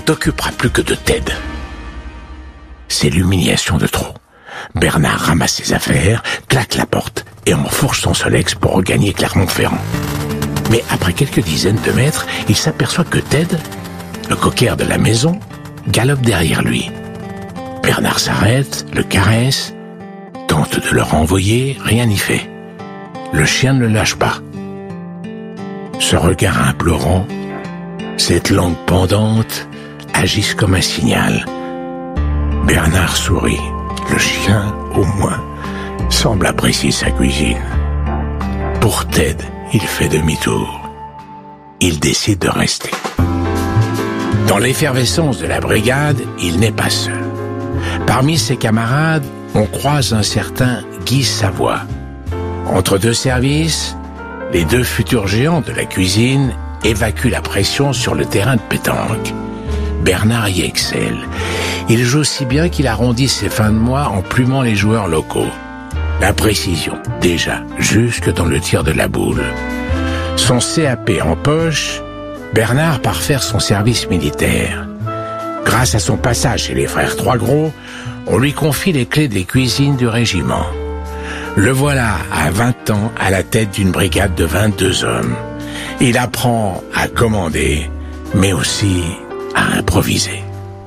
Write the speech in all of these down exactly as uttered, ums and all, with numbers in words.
t'occupera plus que de Ted. C'est l'humiliation de trop. Bernard ramasse ses affaires, claque la porte et enfourche son Solex pour regagner Clermont-Ferrand. Mais après quelques dizaines de mètres, il s'aperçoit que Ted, le cocker de la maison, galope derrière lui. Bernard s'arrête, le caresse, tente de le renvoyer, rien n'y fait. Le chien ne le lâche pas. Ce regard implorant, cette langue pendante, agissent comme un signal. Bernard sourit. Le chien, au moins, semble apprécier sa cuisine. Pour Ted, il fait demi-tour. Il décide de rester. Dans l'effervescence de la brigade, il n'est pas seul. Parmi ses camarades, on croise un certain Guy Savoie. Entre deux services, les deux futurs géants de la cuisine évacuent la pression sur le terrain de pétanque. Bernard y excelle. Il joue si bien qu'il arrondit ses fins de mois en plumant les joueurs locaux. La précision, déjà, jusque dans le tir de la boule. Son C A P en poche, Bernard part faire son service militaire. Grâce à son passage chez les frères Trois-Gros, on lui confie les clés des cuisines du régiment. Le voilà à vingt ans à la tête d'une brigade de vingt-deux hommes. Il apprend à commander, mais aussi à improviser.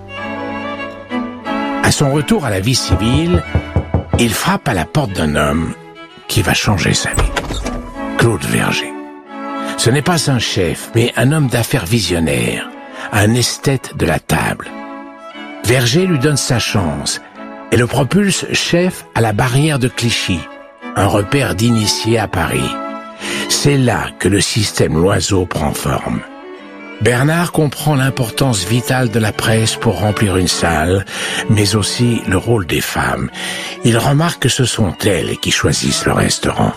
À son retour à la vie civile, il frappe à la porte d'un homme qui va changer sa vie. Claude Verger. Ce n'est pas un chef, mais un homme d'affaires visionnaire, un esthète de la table. Verger lui donne sa chance et le propulse chef à la barrière de Clichy, un repère d'initiés à Paris. C'est là que le système Loiseau prend forme. Bernard comprend l'importance vitale de la presse pour remplir une salle, mais aussi le rôle des femmes. Il remarque que ce sont elles qui choisissent le restaurant.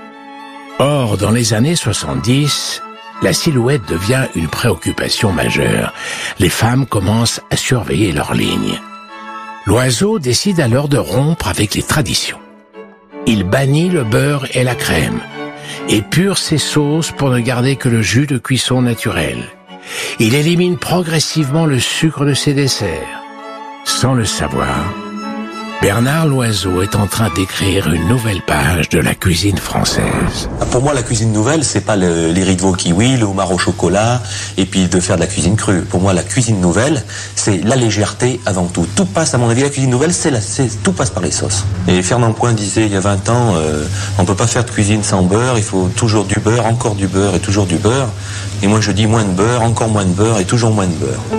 Or, dans les années soixante-dix, la silhouette devient une préoccupation majeure. Les femmes commencent à surveiller leurs lignes. Loiseau décide alors de rompre avec les traditions. Il bannit le beurre et la crème, épure ses sauces pour ne garder que le jus de cuisson naturel. Il élimine progressivement le sucre de ses desserts. Sans le savoir, Bernard Loiseau est en train d'écrire une nouvelle page de la cuisine française. Pour moi, la cuisine nouvelle, c'est pas le, les riz de veau kiwi, le homard au chocolat, et puis de faire de la cuisine crue. Pour moi, la cuisine nouvelle, c'est la légèreté avant tout. Tout passe, à mon avis, la cuisine nouvelle, c'est la, c'est, tout passe par les sauces. Et Fernand Coin disait il y a vingt ans, euh, on peut pas faire de cuisine sans beurre, il faut toujours du beurre, encore du beurre et toujours du beurre. Et moi, je dis moins de beurre, encore moins de beurre et toujours moins de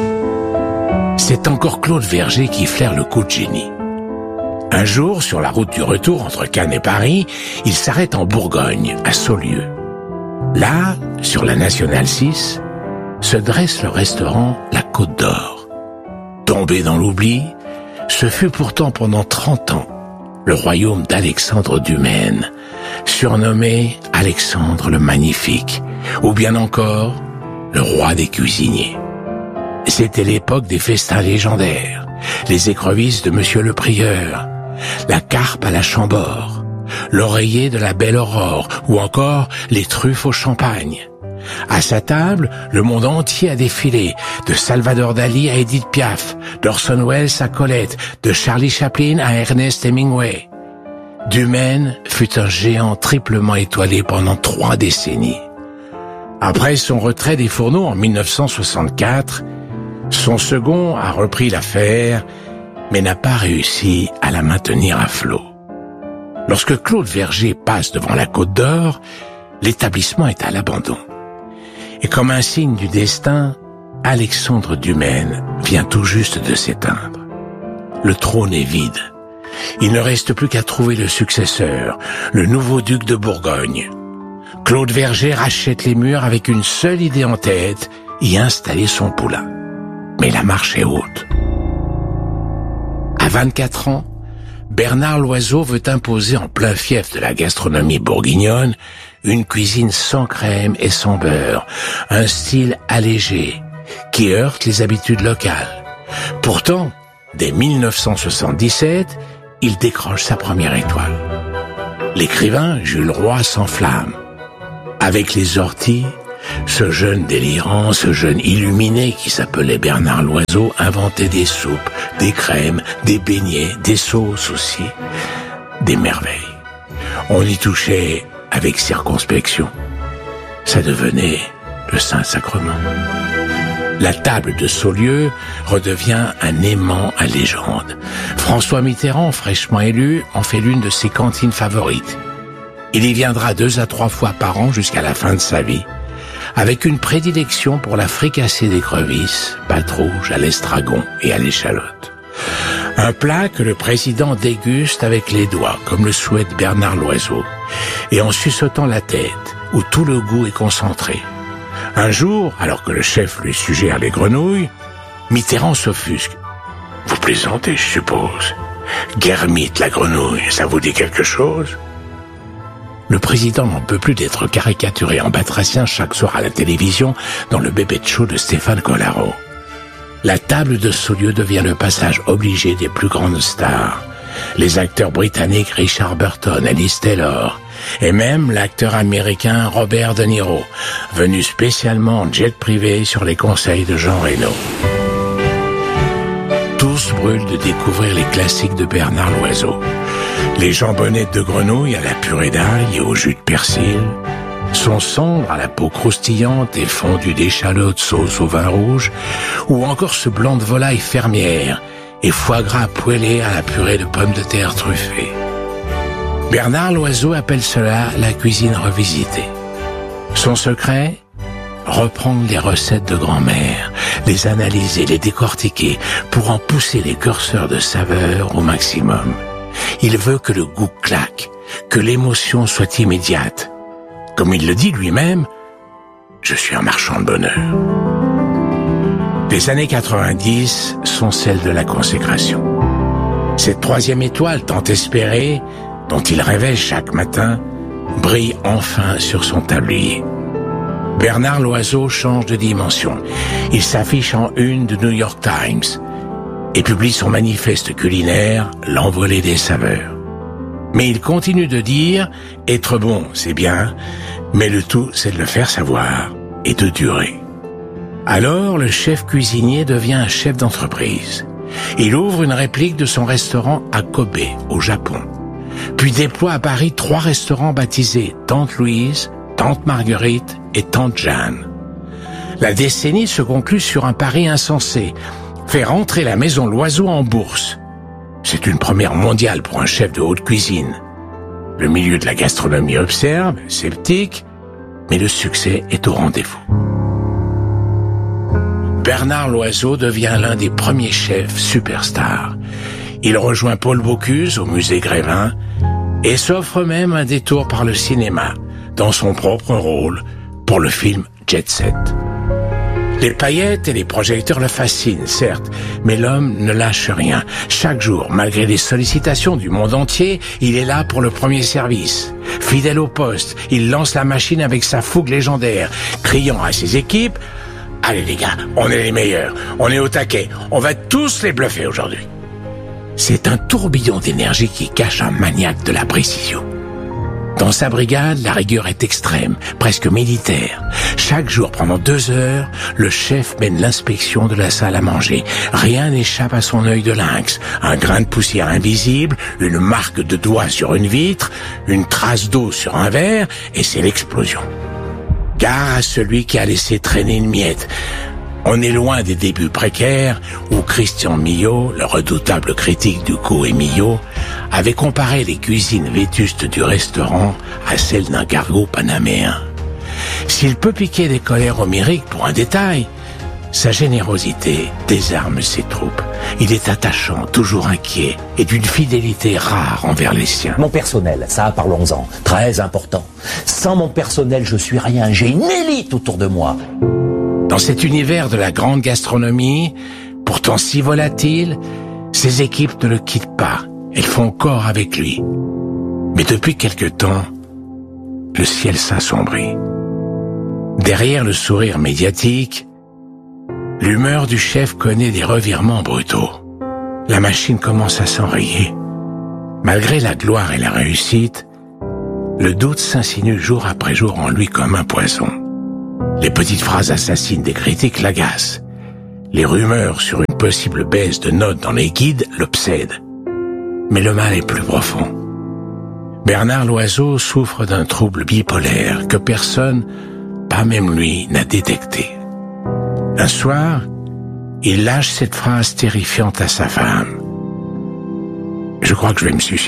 beurre. C'est encore Claude Verger qui flaire le coup de génie. Un jour, sur la route du retour entre Cannes et Paris, il s'arrête en Bourgogne, à Saulieu. Là, sur la Nationale six, se dresse le restaurant La Côte d'Or. Tombé dans l'oubli, ce fut pourtant pendant trente ans le royaume d'Alexandre Dumaine, surnommé Alexandre le Magnifique, ou bien encore le roi des cuisiniers. C'était l'époque des festins légendaires, les écrevisses de Monsieur le Prieur, la carpe à la Chambord, l'oreiller de la Belle Aurore ou encore les truffes au champagne. À sa table, le monde entier a défilé, de Salvador Dali à Edith Piaf, d'Orson Welles à Colette, de Charlie Chaplin à Ernest Hemingway. Dumaine fut un géant triplement étoilé pendant trois décennies. Après son retrait des fourneaux en mille neuf cent soixante-quatre, son second a repris l'affaire, mais n'a pas réussi à la maintenir à flot. Lorsque Claude Verger passe devant la Côte d'Or, l'établissement est à l'abandon. Et comme un signe du destin, Alexandre Dumaine vient tout juste de s'éteindre. Le trône est vide. Il ne reste plus qu'à trouver le successeur, le nouveau duc de Bourgogne. Claude Verger rachète les murs avec une seule idée en tête, y installer son poulain. Mais la marche est haute. À vingt-quatre ans, Bernard Loiseau veut imposer en plein fief de la gastronomie bourguignonne une cuisine sans crème et sans beurre, un style allégé qui heurte les habitudes locales. Pourtant, dès mille neuf cent soixante-dix-sept, il décroche sa première étoile. L'écrivain Jules Roy s'enflamme. Avec les orties, Ce jeune délirant, ce jeune illuminé qui s'appelait Bernard Loiseau inventait des soupes, des crèmes, des beignets, des sauces aussi, des merveilles. On y touchait avec circonspection. Ça devenait le Saint-Sacrement. La table de Saulieu redevient un aimant à légende. François Mitterrand, fraîchement élu, en fait l'une de ses cantines favorites. Il y viendra deux à trois fois par an jusqu'à la fin de sa vie, avec une prédilection pour la fricassée d'écrevisses, pâte rouge à l'estragon et à l'échalote. Un plat que le président déguste avec les doigts, comme le souhaite Bernard Loiseau, et en suçotant la tête, où tout le goût est concentré. Un jour, alors que le chef lui suggère les grenouilles, Mitterrand s'offusque. « Vous plaisantez, je suppose. Guermite, la grenouille, ça vous dit quelque chose ?» Le président n'en peut plus d'être caricaturé en batracien chaque soir à la télévision dans le bébé show de Stéphane Collaro. La table de Saulieu devient le passage obligé des plus grandes stars. Les acteurs britanniques Richard Burton, Alice Taylor, et même l'acteur américain Robert De Niro, venu spécialement en jet privé sur les conseils de Jean Reno. Tous brûlent de découvrir les classiques de Bernard Loiseau. Les jambonnettes de grenouille à la purée d'ail et au jus de persil, son sombre à la peau croustillante et fondue d'échalotes sauce au vin rouge, ou encore ce blanc de volaille fermière et foie gras poêlé à la purée de pommes de terre truffées. Bernard Loiseau appelle cela la cuisine revisitée. Son secret ? Reprendre les recettes de grand-mère, les analyser, les décortiquer pour en pousser les curseurs de saveur au maximum. Il veut que le goût claque, que l'émotion soit immédiate. Comme il le dit lui-même, je suis un marchand de bonheur. Les années quatre-vingt-dix sont celles de la consécration. Cette troisième étoile tant espérée, dont il rêvait chaque matin, brille enfin sur son tablier. Bernard Loiseau change de dimension. Il s'affiche en une de New York Times et publie son manifeste culinaire, l'envolée des saveurs. Mais il continue de dire, être bon, c'est bien, mais le tout, c'est de le faire savoir et de durer. Alors, le chef cuisinier devient un chef d'entreprise. Il ouvre une réplique de son restaurant à Kobe, au Japon. Puis déploie à Paris trois restaurants baptisés Tante Louise, Tante Marguerite et Tante Jeanne. La décennie se conclut sur un pari insensé, faire entrer la maison Loiseau en bourse. C'est une première mondiale pour un chef de haute cuisine. Le milieu de la gastronomie observe, sceptique, mais le succès est au rendez-vous. Bernard Loiseau devient l'un des premiers chefs superstars. Il rejoint Paul Bocuse au musée Grévin et s'offre même un détour par le cinéma, dans son propre rôle, pour le film Jet Set. Les paillettes et les projecteurs le fascinent, certes, mais l'homme ne lâche rien. Chaque jour, malgré les sollicitations du monde entier, il est là pour le premier service. Fidèle au poste, il lance la machine avec sa fougue légendaire, criant à ses équipes « Allez les gars, on est les meilleurs, on est au taquet, on va tous les bluffer aujourd'hui !» C'est un tourbillon d'énergie qui cache un maniaque de la précision. Dans sa brigade, la rigueur est extrême, presque militaire. Chaque jour, pendant deux heures, le chef mène l'inspection de la salle à manger. Rien n'échappe à son œil de lynx. Un grain de poussière invisible, une marque de doigt sur une vitre, une trace d'eau sur un verre, et c'est l'explosion. Gare à celui qui a laissé traîner une miette. On est loin des débuts précaires où Christian Millot, le redoutable critique du Coup et Millot, avait comparé les cuisines vétustes du restaurant à celles d'un cargo panaméen. S'il peut piquer des colères homériques pour un détail, sa générosité désarme ses troupes. Il est attachant, toujours inquiet et d'une fidélité rare envers les siens. Mon personnel, ça parlons-en, très important. Sans mon personnel, je suis rien, j'ai une élite autour de moi. Dans cet univers de la grande gastronomie, pourtant si volatile, ses équipes ne le quittent pas. Elles font corps avec lui. Mais depuis quelque temps, le ciel s'assombrit. Derrière le sourire médiatique, l'humeur du chef connaît des revirements brutaux. La machine commence à s'enrayer. Malgré la gloire et la réussite, le doute s'insinue jour après jour en lui comme un poison. Les petites phrases assassines des critiques l'agacent. Les rumeurs sur une possible baisse de notes dans les guides l'obsèdent. Mais le mal est plus profond. Bernard Loiseau souffre d'un trouble bipolaire que personne, pas même lui, n'a détecté. Un soir, il lâche cette phrase terrifiante à sa femme. « Je crois que je vais me suicider. »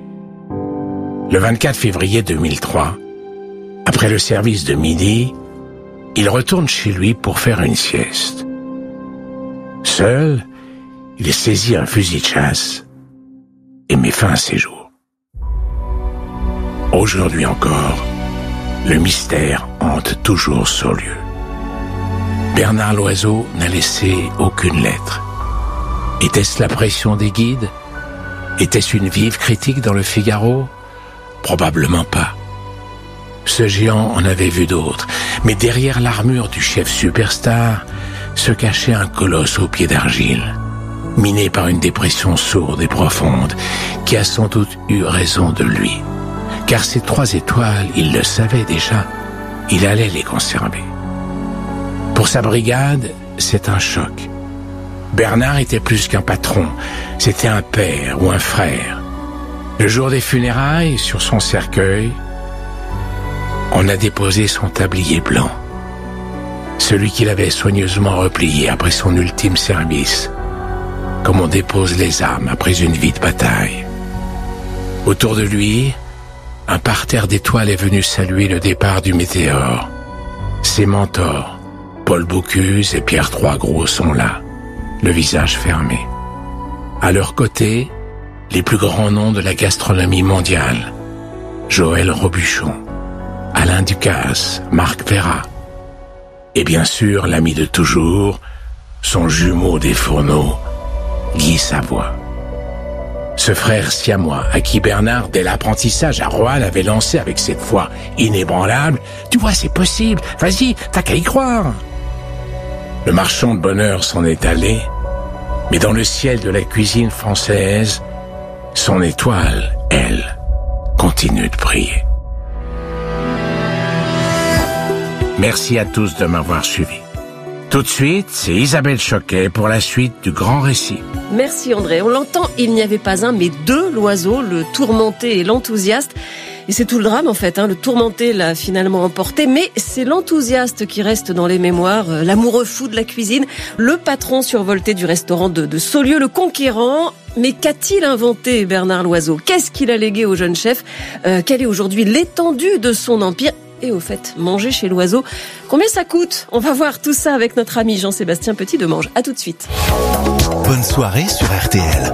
Le vingt-quatre février deux mille trois, après le service de midi, il retourne chez lui pour faire une sieste. Seul, il saisit un fusil de chasse et met fin à ses jours. Aujourd'hui encore, le mystère hante toujours Saulieu. Bernard Loiseau n'a laissé aucune lettre. Était-ce la pression des guides? Était-ce une vive critique dans le Figaro? Probablement pas. Ce géant en avait vu d'autres, mais derrière l'armure du chef superstar se cachait un colosse aux pieds d'argile, miné par une dépression sourde et profonde, qui a sans doute eu raison de lui. Car ces trois étoiles, il le savait déjà, il allait les conserver. Pour sa brigade, c'est un choc. Bernard était plus qu'un patron, c'était un père ou un frère. Le jour des funérailles, sur son cercueil, on a déposé son tablier blanc, celui qu'il avait soigneusement replié après son ultime service, comme on dépose les armes après une vie de bataille. Autour de lui, un parterre d'étoiles est venu saluer le départ du météore. Ses mentors, Paul Bocuse et Pierre Troisgros, sont là, le visage fermé. À leur côté, les plus grands noms de la gastronomie mondiale. Joël Robuchon, Alain Ducasse, Marc Ferrat. Et bien sûr, l'ami de toujours, son jumeau des fourneaux, Guy Savoie. Ce frère siamois, à qui Bernard, dès l'apprentissage à Roanne, avait lancé avec cette foi inébranlable « Tu vois, c'est possible, vas-y, t'as qu'à y croire !» Le marchand de bonheur s'en est allé, mais dans le ciel de la cuisine française, son étoile, elle, continue de briller. Merci à tous de m'avoir suivi. Tout de suite, c'est Isabelle Choquet pour la suite du grand récit. Merci André. On l'entend, il n'y avait pas un, mais deux Loiseau, le tourmenté et l'enthousiaste. Et c'est tout le drame en fait, hein. Le tourmenté l'a finalement emporté, mais c'est l'enthousiaste qui reste dans les mémoires, euh, l'amoureux fou de la cuisine, le patron survolté du restaurant de, de Saulieu, le conquérant. Mais qu'a-t-il inventé Bernard Loiseau? Qu'est-ce qu'il a légué au jeune chef? euh, Quelle est aujourd'hui l'étendue de son empire? Et au fait, manger chez Loiseau, combien ça coûte? On va voir tout ça avec notre ami Jean-Sébastien Petit de Mange. À tout de suite. Bonne soirée sur R T L.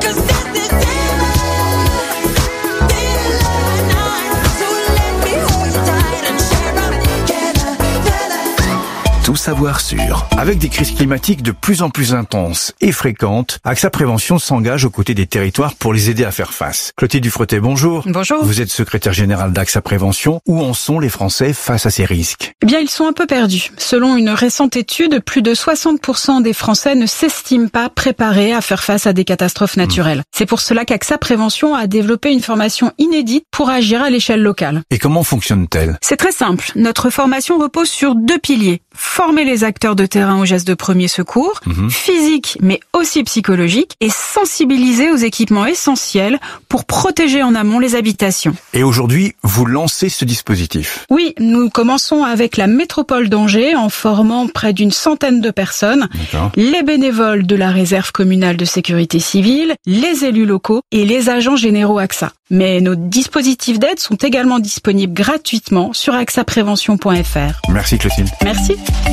Tout savoir sur. Avec des crises climatiques de plus en plus intenses et fréquentes, AXA Prévention s'engage aux côtés des territoires pour les aider à faire face. Clotilde Dufretet, bonjour. Bonjour. Vous êtes secrétaire générale d'AXA Prévention. Où en sont les Français face à ces risques? Eh bien, ils sont un peu perdus. Selon une récente étude, plus de soixante pour cent des Français ne s'estiment pas préparés à faire face à des catastrophes naturelles. Mmh. C'est pour cela qu'AXA Prévention a développé une formation inédite pour agir à l'échelle locale. Et comment fonctionne-t-elle? C'est très simple. Notre formation repose sur deux piliers. Former les acteurs de terrain aux gestes de premier secours, mmh. physiques mais aussi psychologiques, et sensibiliser aux équipements essentiels pour protéger en amont les habitations. Et aujourd'hui, vous lancez ce dispositif? Oui, nous commençons avec la métropole d'Angers en formant près d'une centaine de personnes, D'accord. les bénévoles de la réserve communale de sécurité civile, les élus locaux et les agents généraux AXA. Mais nos dispositifs d'aide sont également disponibles gratuitement sur axa prévention point f r. Merci Clotilde. Merci.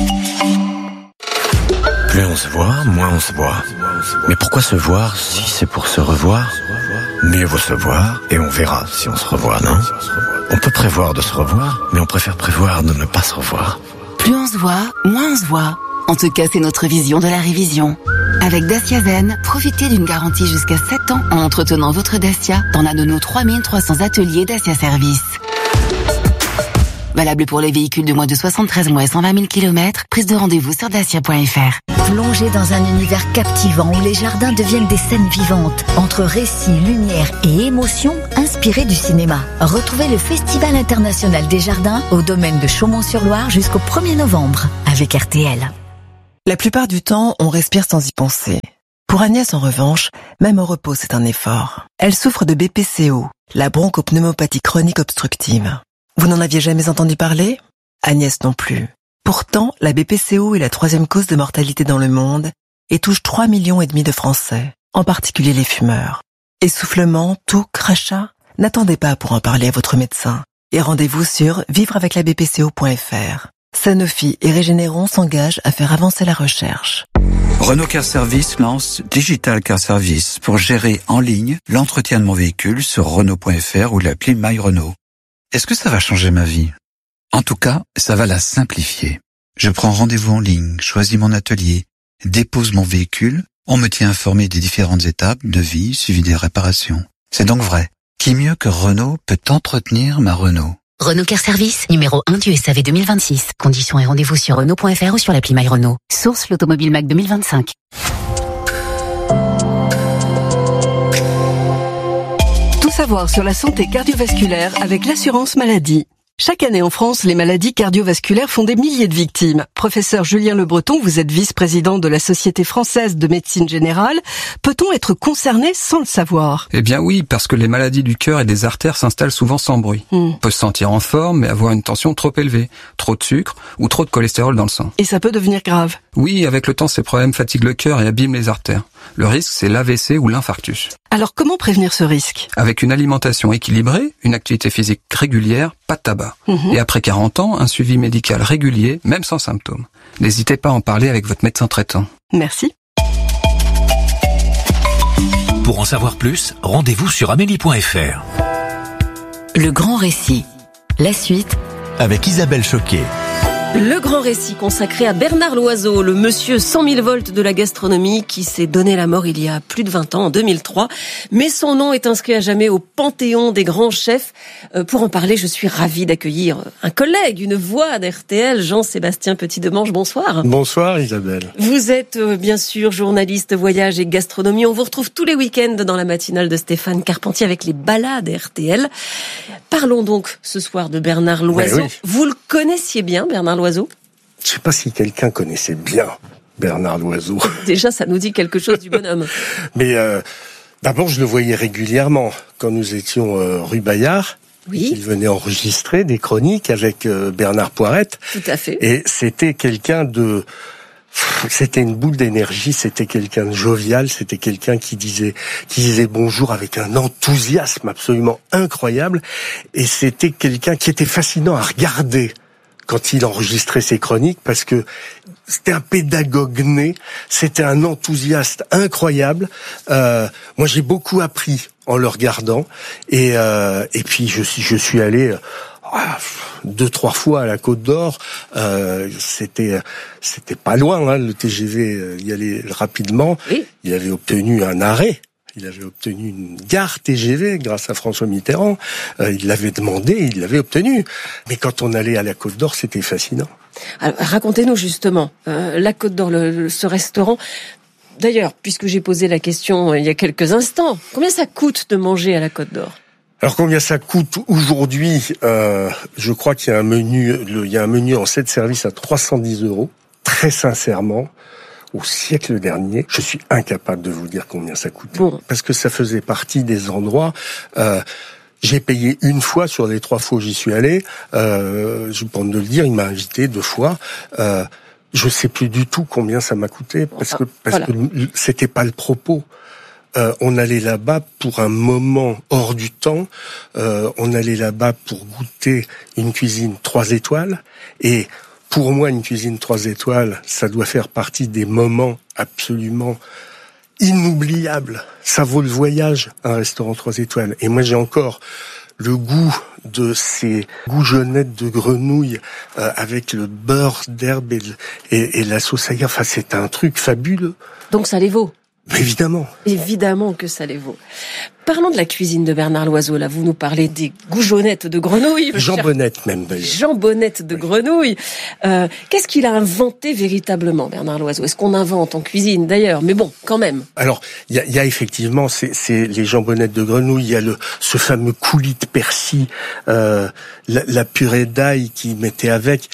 Plus on se voit, moins on se voit. Mais pourquoi se voir si c'est pour se revoir? Mieux vaut se voir et on verra si on se revoit, non? On peut prévoir de se revoir, mais on préfère prévoir de ne pas se revoir. Plus on se voit, moins on se voit. En tout cas, c'est notre vision de la révision. Avec Dacia Zen, profitez d'une garantie jusqu'à sept ans en entretenant votre Dacia dans l'un de nos trois mille trois cents ateliers Dacia Service. Valable pour les véhicules de moins de soixante-treize mois et cent vingt mille kilomètres. Prise de rendez-vous sur dacia point f r. Plongez dans un univers captivant où les jardins deviennent des scènes vivantes, entre récits, lumière et émotions inspirés du cinéma. Retrouvez le Festival international des jardins au domaine de Chaumont-sur-Loire jusqu'au premier novembre avec R T L. La plupart du temps, on respire sans y penser. Pour Agnès, en revanche, même au repos, c'est un effort. Elle souffre de B P C O, la bronchopneumopathie chronique obstructive. Vous n'en aviez jamais entendu parler ? Agnès non plus. Pourtant, la B P C O est la troisième cause de mortalité dans le monde et touche trois millions et demi de Français, en particulier les fumeurs. Essoufflement, toux, crachat ? N'attendez pas pour en parler à votre médecin. Et rendez-vous sur vivre avec la b p c o point f r. Sanofi et Régénéron s'engagent à faire avancer la recherche. Renault Car Service lance Digital Car Service pour gérer en ligne l'entretien de mon véhicule sur Renault point f r ou l'appli My Renault. Est-ce que ça va changer ma vie ? En tout cas, ça va la simplifier. Je prends rendez-vous en ligne, choisis mon atelier, dépose mon véhicule, on me tient informé des différentes étapes de vie suivies des réparations. C'est donc vrai. Qui mieux que Renault peut entretenir ma Renault ? Renault Car Service, numéro un du S A V deux mille vingt-six. Conditions et rendez-vous sur Renault point f r ou sur l'appli My Renault. Source l'Automobile Mac deux mille vingt-cinq. Tout savoir sur la santé cardiovasculaire avec l'assurance maladie. Chaque année en France, les maladies cardiovasculaires font des milliers de victimes. Professeur Julien Le Breton, vous êtes vice-président de la Société française de médecine générale. Peut-on être concerné sans le savoir ? Eh bien oui, parce que les maladies du cœur et des artères s'installent souvent sans bruit. Hmm. On peut se sentir en forme, mais avoir une tension trop élevée, trop de sucre ou trop de cholestérol dans le sang. Et ça peut devenir grave. Oui, avec le temps, ces problèmes fatiguent le cœur et abîment les artères. Le risque, c'est l'A V C ou l'infarctus. Alors comment prévenir ce risque ? Avec une alimentation équilibrée, une activité physique régulière, pas de tabac. Mmh. Et après quarante ans, un suivi médical régulier, même sans symptômes. N'hésitez pas à en parler avec votre médecin traitant. Merci. Pour en savoir plus, rendez-vous sur amélie point f r. Le grand récit. La suite avec Isabelle Choquet. Le grand récit consacré à Bernard Loiseau, le monsieur cent mille volts de la gastronomie qui s'est donné la mort il y a plus de vingt ans, en deux mille trois. Mais son nom est inscrit à jamais au panthéon des grands chefs. Euh, pour en parler, je suis ravie d'accueillir un collègue, une voix d'R T L, Jean-Sébastien Petit-Demange. Bonsoir. Bonsoir Isabelle. Vous êtes euh, bien sûr journaliste voyage et gastronomie. On vous retrouve tous les week-ends dans la matinale de Stéphane Carpentier avec les balades R T L. Parlons donc ce soir de Bernard Loiseau. Oui. Vous le connaissiez bien, Bernard Loiseau ? Je ne sais pas si quelqu'un connaissait bien Bernard Loiseau. Déjà, ça nous dit quelque chose du bonhomme. Mais euh, d'abord, je le voyais régulièrement quand nous étions euh, rue Bayard. Oui. Il venait enregistrer des chroniques avec euh, Bernard Poirette. Tout à fait. Et c'était quelqu'un de... C'était une boule d'énergie, c'était quelqu'un de jovial, c'était quelqu'un qui disait qui disait bonjour avec un enthousiasme absolument incroyable. Et c'était quelqu'un qui était fascinant à regarder quand il enregistrait ses chroniques, parce que c'était un pédagogue né, c'était un enthousiaste incroyable. Euh, moi, j'ai beaucoup appris en le regardant, et euh, et puis je suis je suis allé euh, deux trois fois à la Côte d'Or. Euh, c'était c'était pas loin, hein, le T G V y allait rapidement. Oui. Il avait obtenu un arrêt. Il avait obtenu une gare T G V grâce à François Mitterrand. Euh, il l'avait demandé, il l'avait obtenu. Mais quand on allait à la Côte d'Or, c'était fascinant. Alors, racontez-nous justement, euh, la Côte d'Or, le, le, ce restaurant. D'ailleurs, puisque j'ai posé la question il y a quelques instants, combien ça coûte de manger à la Côte d'Or ? Alors combien ça coûte aujourd'hui ? euh, Je crois qu'il y a un menu, le, il y a un menu en sept services à trois cent dix euros. Très sincèrement, au siècle dernier, je suis incapable de vous dire combien ça coûtait. Bon. Parce que ça faisait partie des endroits... Euh, j'ai payé une fois sur les trois fois où j'y suis allé. Euh, je pense de le dire, il m'a invité deux fois. Euh, je sais plus du tout combien ça m'a coûté, parce que parce voilà. que c'était pas le propos. Euh, on allait là-bas pour un moment hors du temps. Euh, on allait là-bas pour goûter une cuisine trois étoiles. Et pour moi, une cuisine trois étoiles, ça doit faire partie des moments absolument inoubliables. Ça vaut le voyage, un restaurant trois étoiles. Et moi, j'ai encore le goût de ces goujonnettes de grenouilles euh, avec le beurre d'herbe et, et, et la sauce ailleurs. Enfin, c'est un truc fabuleux. Donc ça les vaut. Évidemment. Évidemment que ça les vaut. Parlons de la cuisine de Bernard Loiseau. Là, vous nous parlez des goujonnettes de grenouilles. Jambonnettes même, d'ailleurs. Jambonnettes de grenouilles. Euh, qu'est-ce qu'il a inventé véritablement, Bernard Loiseau? Est-ce qu'on invente en cuisine, d'ailleurs? Mais bon, quand même. Alors, il y a, y a effectivement c'est, c'est les jambonnettes de grenouille. Il y a le ce fameux coulis de persil, euh, la, la purée d'ail qu'il mettait avec.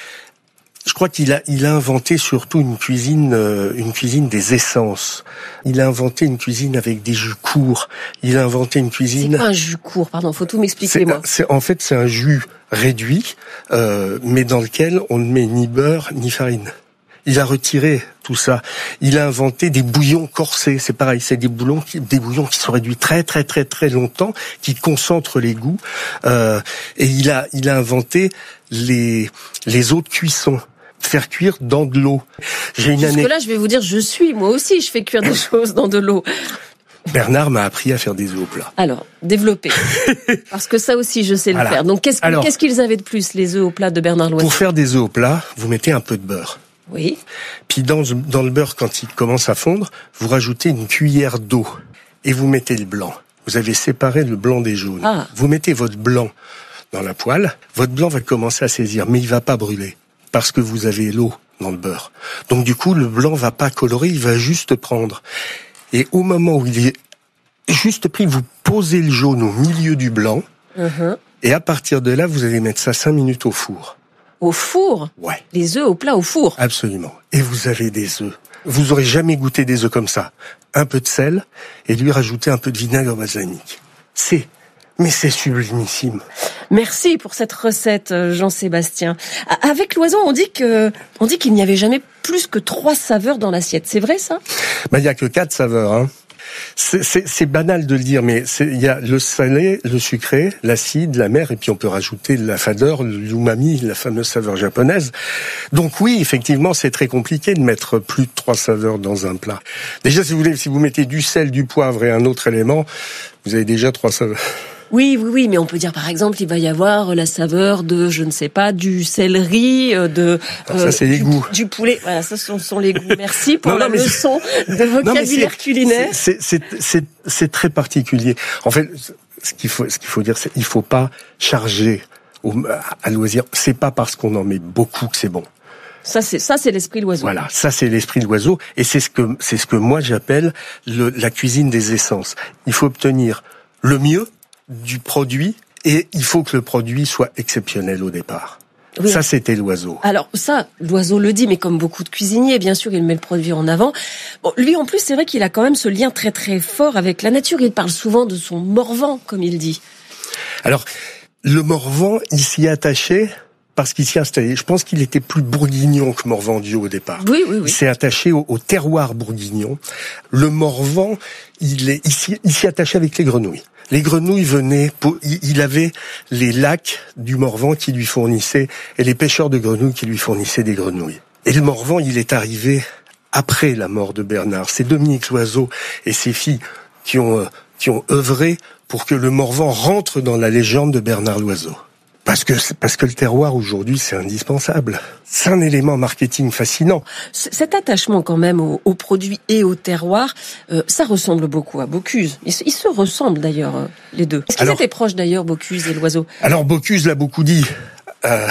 Je crois qu'il a, il a inventé surtout une cuisine, euh, une cuisine des essences. Il a inventé une cuisine avec des jus courts. Il a inventé une cuisine. C'est quoi un jus court? Pardon, faut tout m'expliquer, moi. C'est, en fait, c'est un jus réduit, euh, mais dans lequel on ne met ni beurre ni farine. Il a retiré tout ça. Il a inventé des bouillons corsés. C'est pareil, c'est des bouillons qui, des bouillons qui sont réduits très très très très longtemps, qui concentrent les goûts. Euh, et il a, il a inventé les les eaux de cuisson. Faire cuire dans de l'eau. J'ai une année. Jusque là, je vais vous dire, je suis moi aussi, je fais cuire des choses dans de l'eau. Bernard m'a appris à faire des œufs au plat. Alors, développez. Parce que ça aussi, je sais voilà. le faire. Donc, qu'est-ce, Alors, qu'est-ce qu'ils avaient de plus, les œufs au plat de Bernard Loiseau? Pour faire des œufs au plat, vous mettez un peu de beurre. Oui. Puis dans, dans le beurre, quand il commence à fondre, vous rajoutez une cuillère d'eau. Et vous mettez le blanc. Vous avez séparé le blanc des jaunes. Ah. Vous mettez votre blanc dans la poêle. Votre blanc va commencer à saisir, mais il va pas brûler. Parce que vous avez l'eau dans le beurre. Donc du coup, le blanc va pas colorer, il va juste prendre. Et au moment où il est juste pris, vous posez le jaune au milieu du blanc. Uh-huh. Et à partir de là, vous allez mettre ça cinq minutes au four. Au four? Ouais. Les œufs au plat au four? Absolument. Et vous avez des œufs. Vous aurez jamais goûté des œufs comme ça. Un peu de sel et lui rajouter un peu de vinaigre balsamique. C'est, mais c'est sublimissime. Merci pour cette recette, Jean-Sébastien. Avec Loiseau, on dit que, on dit qu'il n'y avait jamais plus que trois saveurs dans l'assiette. C'est vrai, ça? Ben, il y a que quatre saveurs, hein. C'est, c'est, c'est banal de le dire, mais c'est, il y a le salé, le sucré, l'acide, l'amer, et puis on peut rajouter la fadeur, l'umami, la fameuse saveur japonaise. Donc oui, effectivement, c'est très compliqué de mettre plus de trois saveurs dans un plat. Déjà, si vous voulez, si vous mettez du sel, du poivre et un autre élément, vous avez déjà trois saveurs. Oui, oui, oui, mais on peut dire par exemple, il va y avoir la saveur de, je ne sais pas, du céleri, de euh, ça c'est les du, goûts, du poulet. Voilà, ça ce sont les goûts. Merci pour non, la non, leçon de vocabulaire culinaire. C'est, c'est, c'est, c'est très particulier. En fait, ce qu'il faut, ce qu'il faut dire, c'est qu'il faut pas charger au, à loisir. C'est pas parce qu'on en met beaucoup que c'est bon. Ça c'est ça c'est l'esprit Loiseau. Voilà, ça c'est l'esprit de Loiseau, et c'est ce que c'est ce que moi j'appelle le, la cuisine des essences. Il faut obtenir le mieux du produit, et il faut que le produit soit exceptionnel au départ. Oui. Ça, c'était Loiseau. Alors ça, Loiseau le dit, mais comme beaucoup de cuisiniers, bien sûr, il met le produit en avant. Bon, lui, en plus, c'est vrai qu'il a quand même ce lien très très fort avec la nature. Il parle souvent de son Morvan, comme il dit. Alors, le Morvan, il s'y attachait parce qu'il s'y installait. Je pense qu'il était plus bourguignon que Morvandieu au départ. Oui, oui, oui. Il s'est attaché au, au terroir bourguignon. Le Morvan, il est, il s'y, il s'y attachait avec les grenouilles. Les grenouilles venaient, pour, il avait les lacs du Morvan qui lui fournissaient, et les pêcheurs de grenouilles qui lui fournissaient des grenouilles. Et le Morvan, il est arrivé après la mort de Bernard. C'est Dominique Loiseau et ses filles qui ont, qui ont œuvré pour que le Morvan rentre dans la légende de Bernard Loiseau. Parce que, parce que le terroir aujourd'hui, c'est indispensable. C'est un élément marketing fascinant. Cet attachement quand même aux, aux produits et au terroir, euh, ça ressemble beaucoup à Bocuse. Ils, ils se ressemblent d'ailleurs, euh, les deux. Est-ce qu'ils alors, étaient proches d'ailleurs, Bocuse et Loiseau? Alors Bocuse l'a beaucoup dit. Euh,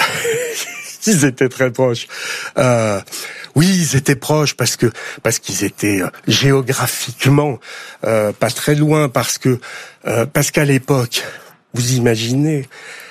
ils étaient très proches. Euh, oui, ils étaient proches parce que parce qu'ils étaient euh, géographiquement euh, pas très loin, parce que euh, parce qu'à l'époque, vous imaginez,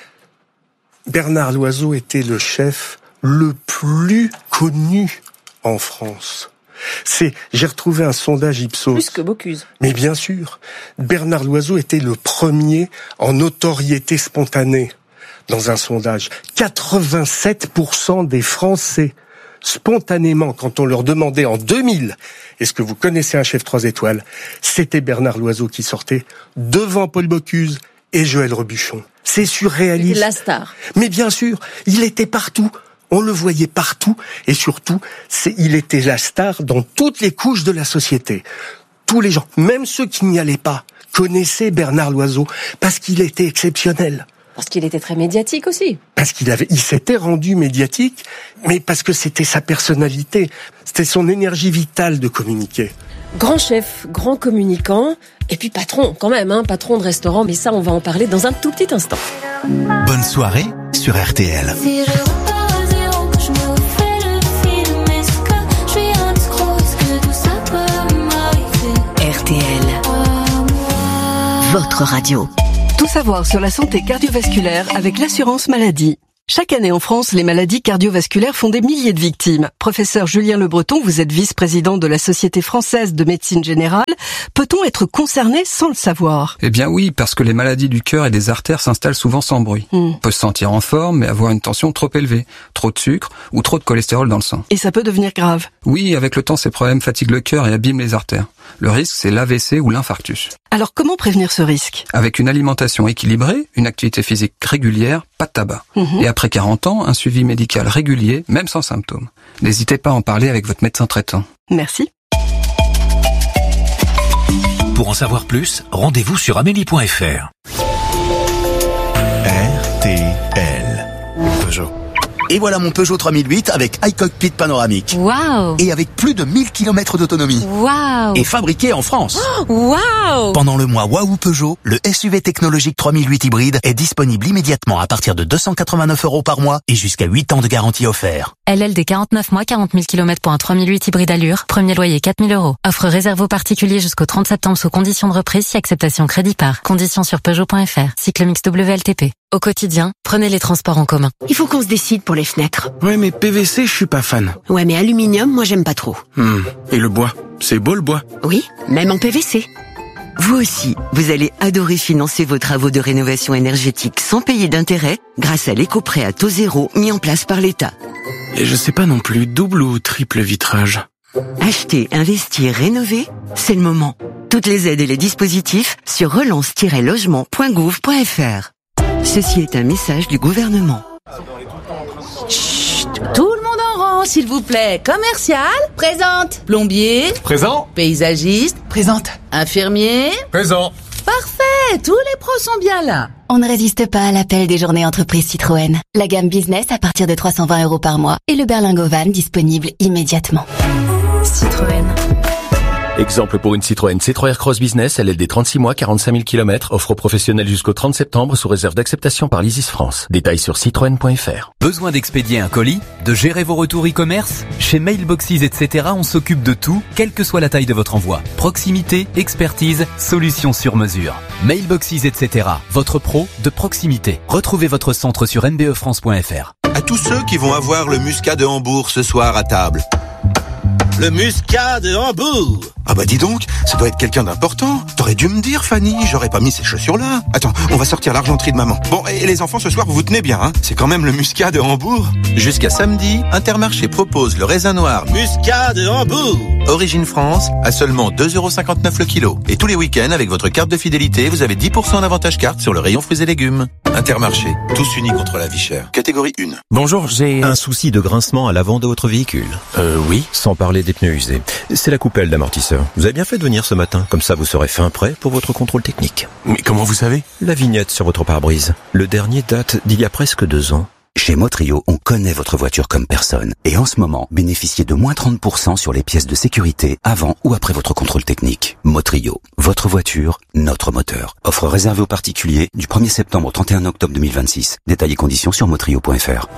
Bernard Loiseau était le chef le plus connu en France. C'est, j'ai retrouvé un sondage Ipsos. Plus que Bocuse. Mais bien sûr. Bernard Loiseau était le premier en notoriété spontanée dans un sondage. quatre-vingt-sept pour cent des Français, spontanément, quand on leur demandait en deux mille, est-ce que vous connaissez un chef trois étoiles? C'était Bernard Loiseau qui sortait devant Paul Bocuse et Joël Robuchon. C'est surréaliste. Il la star. Mais bien sûr, il était partout. On le voyait partout. Et surtout, c'est, il était la star dans toutes les couches de la société. Tous les gens, même ceux qui n'y allaient pas, connaissaient Bernard Loiseau parce qu'il était exceptionnel. Parce qu'il était très médiatique aussi. Parce qu'il avait, il s'était rendu médiatique, mais parce que c'était sa personnalité, c'était son énergie vitale de communiquer. Grand chef, grand communicant, et puis patron quand même, hein, patron de restaurant, mais ça on va en parler dans un tout petit instant. Bonne soirée sur R T L. Si je repars à zéro, que je me refais le film, est-ce que je suis un escroc, est-ce que tout ça peut m'arriver? R T L, votre radio. Tout savoir sur la santé cardiovasculaire avec l'assurance maladie. Chaque année en France, les maladies cardiovasculaires font des milliers de victimes. Professeur Julien Le Breton, vous êtes vice-président de la Société française de médecine générale. Peut-on être concerné sans le savoir? Eh bien oui, parce que les maladies du cœur et des artères s'installent souvent sans bruit. Mm. On peut se sentir en forme, mais avoir une tension trop élevée, trop de sucre ou trop de cholestérol dans le sang. Et ça peut devenir grave? Oui, avec le temps, ces problèmes fatiguent le cœur et abîment les artères. Le risque, c'est l'A V C ou l'infarctus. Alors comment prévenir ce risque? Avec une alimentation équilibrée, une activité physique régulière, pas de tabac. Mmh. Et après quarante ans, un suivi médical régulier, même sans symptômes. N'hésitez pas à en parler avec votre médecin traitant. Merci. Pour en savoir plus, rendez-vous sur amélie point f r. R T L. Peugeot. Et voilà mon Peugeot trois mille huit avec iCockpit panoramique. Waouh! Et avec plus de mille kilomètres d'autonomie. Waouh! Et fabriqué en France. Waouh! Pendant le mois Waouh Peugeot, le S U V technologique trois mille huit hybride est disponible immédiatement à partir de deux cent quatre-vingt-neuf euros par mois et jusqu'à huit ans de garantie offert. L L D quarante-neuf mois, quarante mille kilomètres pour un trois mille huit hybride allure. Premier loyer quatre mille euros. Offre réservée aux particuliers jusqu'au trente septembre sous conditions de reprise si acceptation crédit par. Conditions sur Peugeot point f r. Cycle mix W L T P. Au quotidien, prenez les transports en commun. Il faut qu'on se décide pour les fenêtres. Ouais, mais P V C, je suis pas fan. Ouais, mais aluminium, moi j'aime pas trop. Hmm. Et le bois? C'est beau le bois? Oui, même en P V C. Vous aussi, vous allez adorer financer vos travaux de rénovation énergétique sans payer d'intérêt grâce à l'éco-prêt à taux zéro mis en place par l'État. Et je sais pas non plus, double ou triple vitrage? Acheter, investir, rénover, c'est le moment. Toutes les aides et les dispositifs sur relance tiret logement point gouv point f r. Ceci est un message du gouvernement. Chut, tout le monde en rang, s'il vous plaît. Commercial, présente. Plombier, présent. Paysagiste, présente. Infirmier, présent. Parfait, tous les pros sont bien là. On ne résiste pas à l'appel des journées entreprises Citroën. La gamme business à partir de trois cent vingt euros par mois et le berlingot van disponible immédiatement. Citroën. Exemple pour une Citroën C trois Aircross Business, L L D trente-six mois, quarante-cinq mille kilomètres, offre professionnelle jusqu'au trente septembre sous réserve d'acceptation par l'Isis France. Détails sur citroën point f r. Besoin d'expédier un colis? De gérer vos retours e-commerce? Chez Mailboxes, et cetera, on s'occupe de tout, quelle que soit la taille de votre envoi. Proximité, expertise, solutions sur mesure. Mailboxes, et cetera, votre pro de proximité. Retrouvez votre centre sur m b e france point f r. À tous ceux qui vont avoir le muscat de Hambourg ce soir à table. Le muscat de Hambourg. Ah bah dis donc, ça doit être quelqu'un d'important. T'aurais dû me dire, Fanny, j'aurais pas mis ces chaussures-là. Attends, on va sortir l'argenterie de maman. Bon, et les enfants, ce soir, vous vous tenez bien, hein? C'est quand même le muscat de Hambourg. Jusqu'à samedi, Intermarché propose le raisin noir muscat de Hambourg. Origine France, à seulement deux euros cinquante-neuf le kilo. Et tous les week-ends, avec votre carte de fidélité, vous avez dix pour cent d'avantage carte sur le rayon fruits et légumes. Intermarché, tous unis contre la vie chère. Catégorie un. Bonjour, j'ai un souci de grincement à l'avant de votre véhicule. Euh, oui. Sans parler des pneus usés. C'est la coupelle d'amortisseur. Vous avez bien fait de venir ce matin, comme ça vous serez fin prêt pour votre contrôle technique. Mais comment vous savez? La vignette sur votre pare-brise. Le dernier date d'il y a presque deux ans. Chez Motrio, on connaît votre voiture comme personne. Et en ce moment, bénéficiez de moins trente pour cent sur les pièces de sécurité avant ou après votre contrôle technique. Motrio, votre voiture, notre moteur. Offre réservée aux particuliers du premier septembre au trente et un octobre deux mille vingt-six. Détails et conditions sur motrio point f r.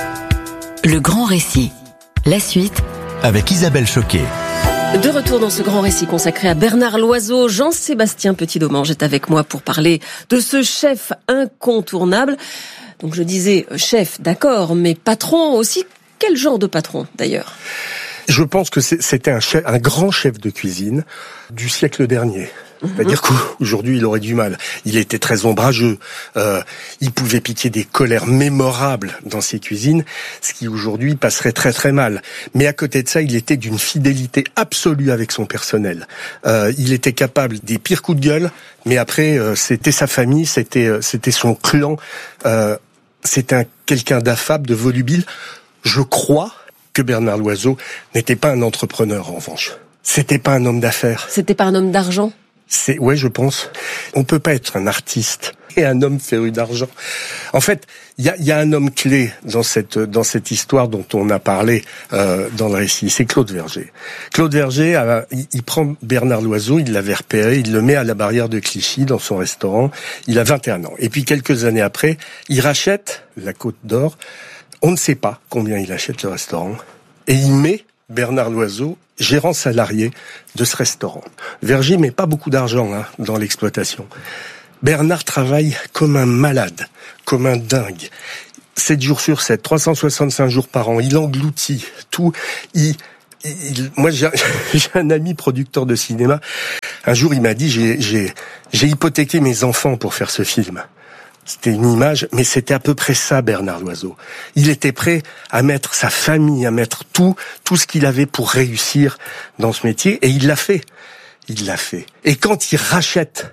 Le grand récit. La suite avec Isabelle Choquet. De retour dans ce grand récit consacré à Bernard Loiseau, Jean-Sébastien Petit-Domange est avec moi pour parler de ce chef incontournable. Donc je disais chef, d'accord, mais patron aussi. Quel genre de patron d'ailleurs? Je pense que c'était un, chef, un grand chef de cuisine du siècle dernier. C'est-à-dire qu'aujourd'hui, il aurait du mal. Il était très ombrageux. Euh, il pouvait piquer des colères mémorables dans ses cuisines, ce qui aujourd'hui passerait très très mal. Mais à côté de ça, il était d'une fidélité absolue avec son personnel. Euh, il était capable des pires coups de gueule, mais après, euh, c'était sa famille, c'était euh, c'était son clan. Euh, c'était un, quelqu'un d'affable, de volubile. Je crois que Bernard Loiseau n'était pas un entrepreneur, en revanche. C'était pas un homme d'affaires. C'était pas un homme d'argent? C'est, ouais, je pense. On peut pas être un artiste et un homme féru d'argent. En fait, il y a, y a un homme clé dans cette dans cette histoire dont on a parlé euh, dans le récit. C'est Claude Verger. Claude Verger, a, il, il prend Bernard Loiseau, il l'avait repéré, il le met à la barrière de Clichy dans son restaurant. Il a vingt et un ans. Et puis quelques années après, il rachète la Côte d'Or. On ne sait pas combien il achète le restaurant. Et il met Bernard Loiseau gérant salarié de ce restaurant. Verger met pas beaucoup d'argent hein, dans l'exploitation. Bernard travaille comme un malade, comme un dingue. sept jours sur sept, trois cent soixante-cinq jours par an. Il engloutit tout. Il, il, moi, j'ai, j'ai un ami producteur de cinéma. Un jour, il m'a dit, j'ai, j'ai, j'ai hypothéqué mes enfants pour faire ce film. C'était une image, mais c'était à peu près ça, Bernard Loiseau. Il était prêt à mettre sa famille, à mettre tout, tout ce qu'il avait pour réussir dans ce métier, et il l'a fait. Il l'a fait. Et quand il rachète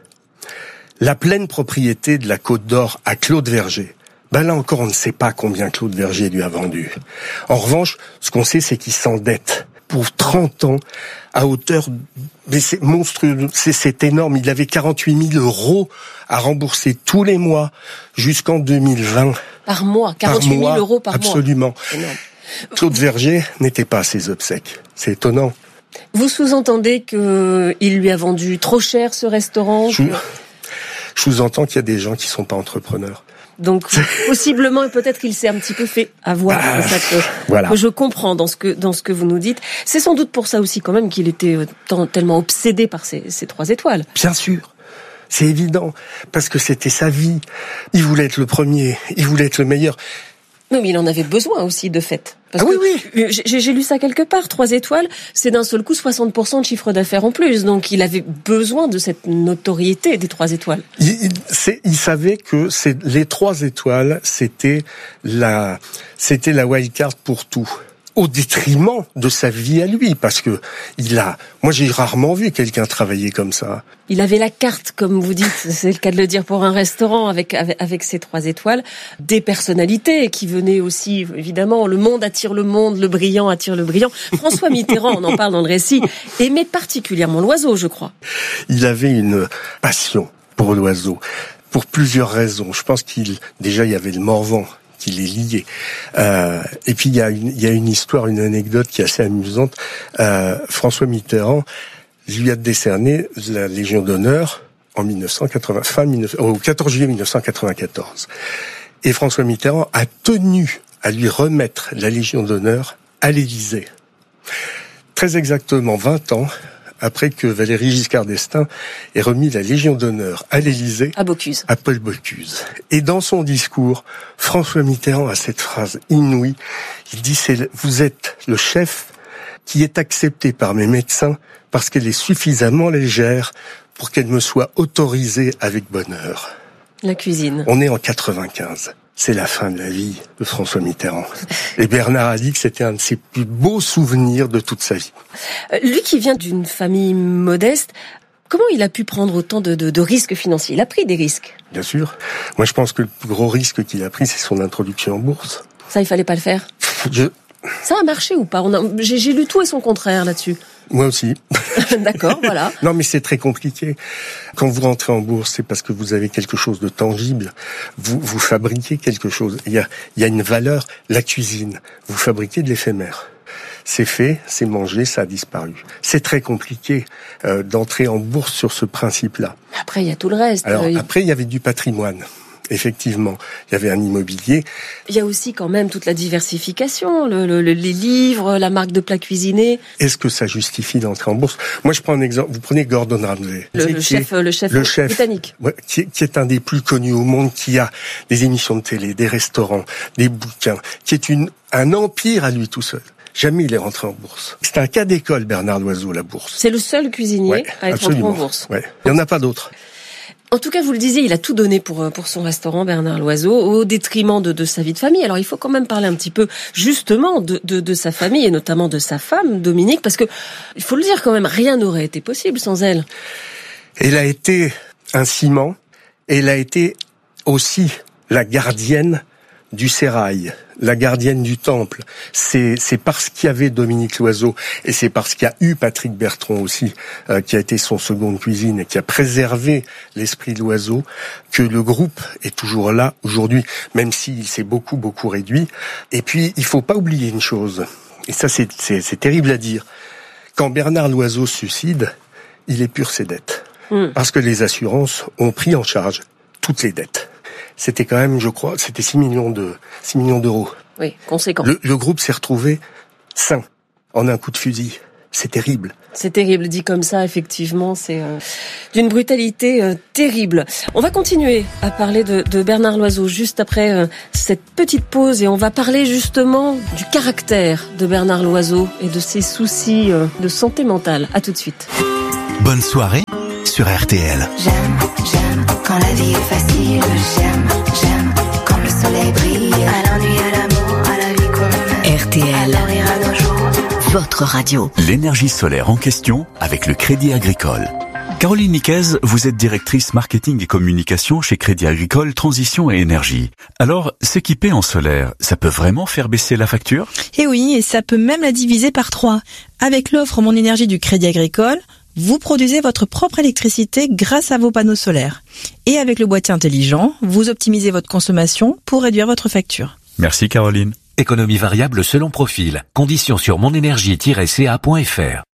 la pleine propriété de la Côte d'Or à Claude Verger, ben là encore, on ne sait pas combien Claude Verger lui a vendu. En revanche, ce qu'on sait, c'est qu'il s'endette pour trente ans à hauteur, mais c'est monstrueux, c'est, c'est énorme. Il avait quarante-huit mille euros à rembourser tous les mois jusqu'en deux mille vingt. Par mois, quarante-huit mille euros par absolument. mois. Absolument. Claude Verger n'était pas à ses obsèques. C'est étonnant. Vous sous-entendez que il lui a vendu trop cher ce restaurant? Je, je sous-entends qu'il y a des gens qui sont pas entrepreneurs. Donc possiblement, peut-être qu'il s'est un petit peu fait avoir. Ah, c'est ça que, voilà. que je comprends dans ce que dans ce que vous nous dites. C'est sans doute pour ça aussi quand même qu'il était tant, tellement obsédé par ces, ces trois étoiles. Bien sûr, c'est évident, parce que c'était sa vie. Il voulait être le premier, il voulait être le meilleur. Non, mais il en avait besoin aussi, de fait. Parce ah que oui, oui. J'ai, j'ai lu ça quelque part. Trois étoiles, c'est d'un seul coup soixante pour cent de chiffre d'affaires en plus. Donc, il avait besoin de cette notoriété des trois étoiles. Il, il, c'est, il savait que c'est, les trois étoiles, c'était la, c'était la wildcard pour tout. Au détriment de sa vie à lui, parce que il a, moi j'ai rarement vu quelqu'un travailler comme ça. Il avait la carte, comme vous dites, c'est le cas de le dire, pour un restaurant avec avec, avec ses trois étoiles, des personnalités qui venaient aussi, évidemment, le monde attire le monde, le brillant attire le brillant. François Mitterrand, on en parle dans le récit, aimait particulièrement l'oiseau, je crois. Il avait une passion pour l'oiseau, pour plusieurs raisons. Je pense qu'il, déjà, il y avait le Morvan qui les liait. Euh, et puis il y a une, il y a une histoire, une anecdote qui est assez amusante. Euh, François Mitterrand lui a décerné la Légion d'honneur en mille neuf cent quatre-vingts, fin mille neuf cents, au quatorze juillet mille neuf cent quatre-vingt-quatorze. Et François Mitterrand a tenu à lui remettre la Légion d'honneur à l'Élysée. Très exactement vingt ans après que Valéry Giscard d'Estaing ait remis la Légion d'honneur à l'Élysée, à Bocuse, à Paul Bocuse. Et dans son discours, François Mitterrand a cette phrase inouïe. Il dit, c'est, vous êtes le chef qui est accepté par mes médecins parce qu'elle est suffisamment légère pour qu'elle me soit autorisée avec bonheur. La cuisine. On est en quatre-vingt-quinze. C'est la fin de la vie de François Mitterrand. Et Bernard a dit que c'était un de ses plus beaux souvenirs de toute sa vie. Lui qui vient d'une famille modeste, comment il a pu prendre autant de, de, de risques financiers? Il a pris des risques. Bien sûr. Moi, je pense que le plus gros risque qu'il a pris, c'est son introduction en bourse. Ça, il fallait pas le faire. Je... Ça a marché ou pas? On a... j'ai, j'ai lu tout et son contraire là-dessus. Moi aussi. D'accord, voilà. Non, mais c'est très compliqué. Quand vous rentrez en bourse, c'est parce que vous avez quelque chose de tangible. Vous, vous fabriquez quelque chose. Il y a, il y a une valeur. La cuisine. Vous fabriquez de l'éphémère. C'est fait, c'est mangé, ça a disparu. C'est très compliqué euh, d'entrer en bourse sur ce principe-là. Après, il y a tout le reste. Alors, il... après, il y avait du patrimoine. Effectivement, il y avait un immobilier. Il y a aussi quand même toute la diversification, le, le, les livres, la marque de plats cuisinés. Est-ce que ça justifie d'entrer en bourse? Moi, je prends un exemple. Vous prenez Gordon Ramsay, le, le chef, est, le chef, le chef britannique, ouais, qui, est, qui est un des plus connus au monde, qui a des émissions de télé, des restaurants, des bouquins, qui est une un empire à lui tout seul. Jamais il est rentré en bourse. C'est un cas d'école, Bernard Loiseau, la bourse. C'est le seul cuisinier ouais, à être absolument. entré en bourse. Ouais. Il n'y en a pas d'autres. En tout cas, vous le disiez, il a tout donné pour pour son restaurant, Bernard Loiseau, au détriment de, de sa vie de famille. Alors, il faut quand même parler un petit peu, justement, de, de, de sa famille et notamment de sa femme, Dominique, parce que, il faut le dire quand même, rien n'aurait été possible sans elle. Elle a été un ciment, et elle a été aussi la gardienne du sérail, la gardienne du temple, c'est c'est parce qu'il y avait Dominique Loiseau et c'est parce qu'il y a eu Patrick Bertrand aussi, euh, qui a été son seconde cuisine et qui a préservé l'esprit de Loiseau, que le groupe est toujours là aujourd'hui, même s'il s'est beaucoup beaucoup réduit. Et puis il faut pas oublier une chose, et ça c'est c'est, c'est terrible à dire. Quand Bernard Loiseau se suicide, il épure ses dettes. Mmh. Parce que les assurances ont pris en charge toutes les dettes. C'était quand même, je crois, c'était six millions de, six millions d'euros. Oui, conséquent. Le, le groupe s'est retrouvé sain, en un coup de fusil. C'est terrible. C'est terrible, dit comme ça, effectivement, c'est euh, d'une brutalité euh, terrible. On va continuer à parler de, de Bernard Loiseau juste après euh, cette petite pause et on va parler justement du caractère de Bernard Loiseau et de ses soucis euh, de santé mentale. À tout de suite. Bonne soirée sur R T L. J'aime, j'aime quand la vie est facile. J'aime, j'aime quand le soleil brille. À l'ennui, à l'amour, à la vie qu'on mène. R T L. À rire à nos jours. Votre radio. L'énergie solaire en question avec le Crédit Agricole. Caroline Niquez, vous êtes directrice marketing et communication chez Crédit Agricole Transition et Énergie. Alors, s'équiper en solaire, ça peut vraiment faire baisser la facture ? Eh oui, et ça peut même la diviser par trois. Avec l'offre Mon Énergie du Crédit Agricole, vous produisez votre propre électricité grâce à vos panneaux solaires. Et avec le boîtier intelligent, vous optimisez votre consommation pour réduire votre facture. Merci Caroline. Économie variable selon profil. Conditions sur monénergie tiret c a point f r.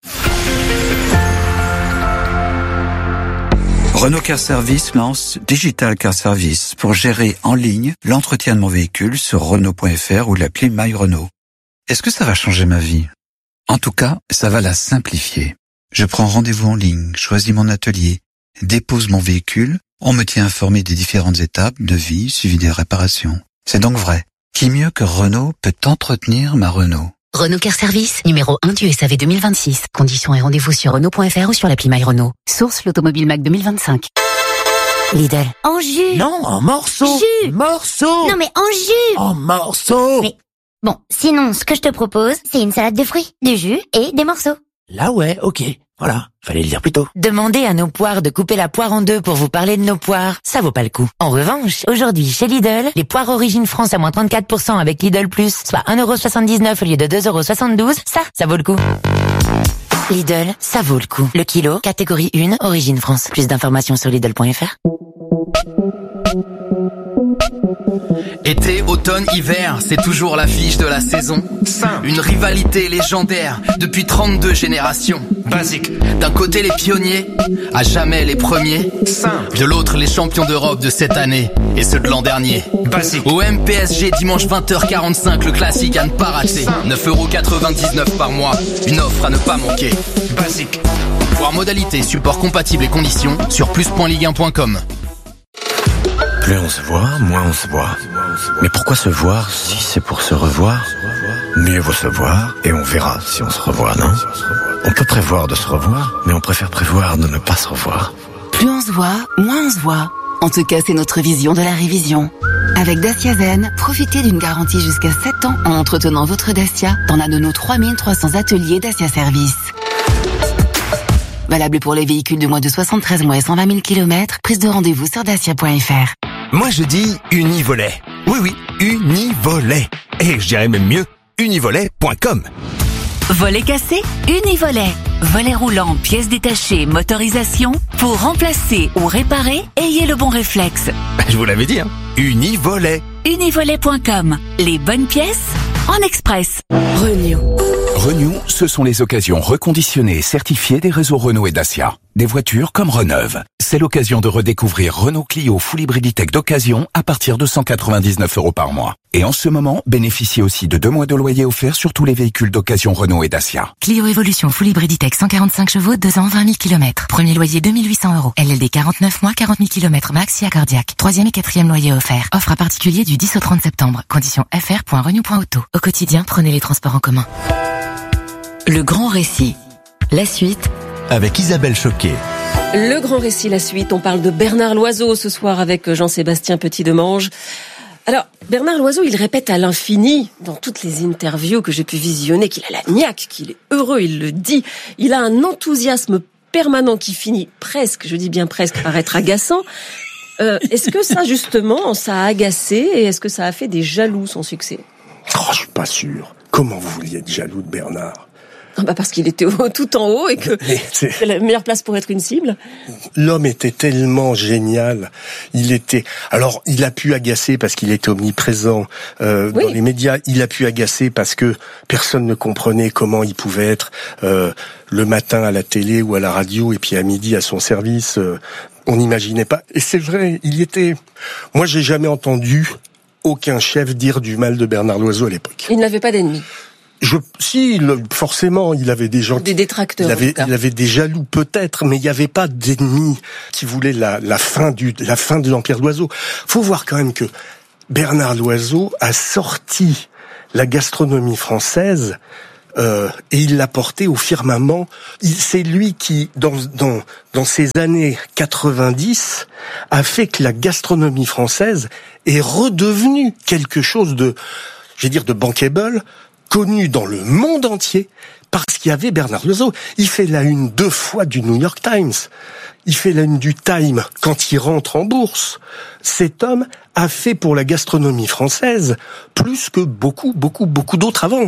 Renault Car Service lance Digital Car Service pour gérer en ligne l'entretien de mon véhicule sur Renault point f r ou l'appli My Renault. Est-ce que ça va changer ma vie ? En tout cas, ça va la simplifier. Je prends rendez-vous en ligne, choisis mon atelier, dépose mon véhicule, on me tient informé des différentes étapes de vie suivi des réparations. C'est donc vrai. Qui mieux que Renault peut entretenir ma Renault ? Renault Car Service, numéro un du S A V deux mille vingt-six. Conditions et rendez-vous sur Renault point f r ou sur l'appli My Renault. Source l'Automobile Mac deux mille vingt-cinq. Lidl. En jus. Non, en morceaux. Jus. Morceaux. Non mais en jus. En morceaux. Mais bon, sinon, ce que je te propose, c'est une salade de fruits, du jus et des morceaux. Là ouais, ok. Voilà, fallait le dire plus tôt. Demandez à nos poires de couper la poire en deux pour vous parler de nos poires. Ça vaut pas le coup. En revanche, aujourd'hui, chez Lidl, les poires Origine France à moins trente-quatre pour cent avec Lidl Plus, soit un euro soixante-dix-neuf au lieu de deux euros soixante-douze, ça, ça vaut le coup. Lidl, ça vaut le coup. Le kilo, catégorie un, Origine France. Plus d'informations sur Lidl point f r. Été, automne, hiver, c'est toujours l'affiche de la saison. Simple. Une rivalité légendaire depuis trente-deux générations. Basique. D'un côté les pionniers, à jamais les premiers. Simple. De l'autre les champions d'Europe de cette année et ceux de l'an dernier. Basique. Au M P S G dimanche vingt heures quarante-cinq, le classique à ne pas rater. neuf euros quatre-vingt-dix-neuf par mois, une offre à ne pas manquer. Basique. Voir modalités, support compatible et conditions sur plus point ligue un point com. Plus on se voit, moins on se voit. Mais pourquoi se voir si c'est pour se revoir ? Mieux vaut se voir et on verra si on se revoit, non ? On peut prévoir de se revoir, mais on préfère prévoir de ne pas se revoir. Plus on se voit, moins on se voit. En tout cas, c'est notre vision de la révision. Avec Dacia Zen, profitez d'une garantie jusqu'à sept ans en entretenant votre Dacia dans l'un de nos trois mille trois cents ateliers Dacia Service. Valable pour les véhicules de moins de soixante-treize mois et cent vingt mille kilomètres. Prise de rendez-vous sur dacia point f r. Moi je dis Univolet. Oui oui, Univolet. Et je dirais même mieux, univolet point com. Volet cassé, Univolet. Volet roulant, pièces détachées, motorisation. Pour remplacer ou réparer, ayez le bon réflexe. Je vous l'avais dit, hein. Univolet. univolet point com. Les bonnes pièces en express. Renew. Renew, ce sont les occasions reconditionnées et certifiées des réseaux Renault et Dacia. Des voitures comme reneuve. C'est l'occasion de redécouvrir Renault Clio Full Hybriditech d'occasion à partir de cent quatre-vingt-dix-neuf euros par mois. Et en ce moment, bénéficiez aussi de deux mois de loyer offert sur tous les véhicules d'occasion Renault et Dacia. Clio Evolution Full Hybriditech cent quarante-cinq chevaux, deux ans, vingt mille kilomètres. Premier loyer deux mille huit cents euros. L L D quarante-neuf mois, quarante mille kilomètres max, si cardiaque. Troisième et quatrième loyer offert. Offre à particulier du dix au trente septembre. Conditions f r point renew point auto. Au quotidien, prenez les transports en commun. Le grand récit. La suite. Avec Isabelle Choquet. Le grand récit, la suite. On parle de Bernard Loiseau ce soir avec Jean-Sébastien Petit-Demange. Alors, Bernard Loiseau, il répète à l'infini, dans toutes les interviews que j'ai pu visionner, qu'il a la niaque, qu'il est heureux, il le dit. Il a un enthousiasme permanent qui finit presque, je dis bien presque, par être agaçant. Euh, est-ce que ça, justement, ça a agacé et est-ce que ça a fait des jaloux, son succès? Oh, je suis pas sûr. Comment vous vouliez être jaloux de Bernard? Ah bah parce qu'il était au, tout en haut et que c'est la meilleure place pour être une cible. L'homme était tellement génial. Il était. Alors, il a pu agacer parce qu'il était omniprésent euh, oui. dans les médias. Il a pu agacer parce que personne ne comprenait comment il pouvait être euh, le matin à la télé ou à la radio et puis à midi à son service. Euh, on n'imaginait pas. Et c'est vrai, il y était. Moi, j'ai jamais entendu aucun chef dire du mal de Bernard Loiseau à l'époque. Il n'avait pas d'ennemis. Je, si, forcément, il avait des gens... Des détracteurs. Il avait, il avait des jaloux, peut-être, mais il n'y avait pas d'ennemis qui voulaient la, la fin du, la fin de l'Empire Loiseau. Faut voir quand même que Bernard Loiseau a sorti la gastronomie française, euh, et il l'a portée au firmament. Il, c'est lui qui, dans, dans, dans ces années quatre-vingt-dix, a fait que la gastronomie française est redevenue quelque chose de, je vais dire, de bankable, connu dans le monde entier parce qu'il y avait Bernard Loiseau. Il fait la une deux fois du New York Times. Il fait la une du Time quand il rentre en bourse. Cet homme a fait pour la gastronomie française plus que beaucoup, beaucoup, beaucoup d'autres avant.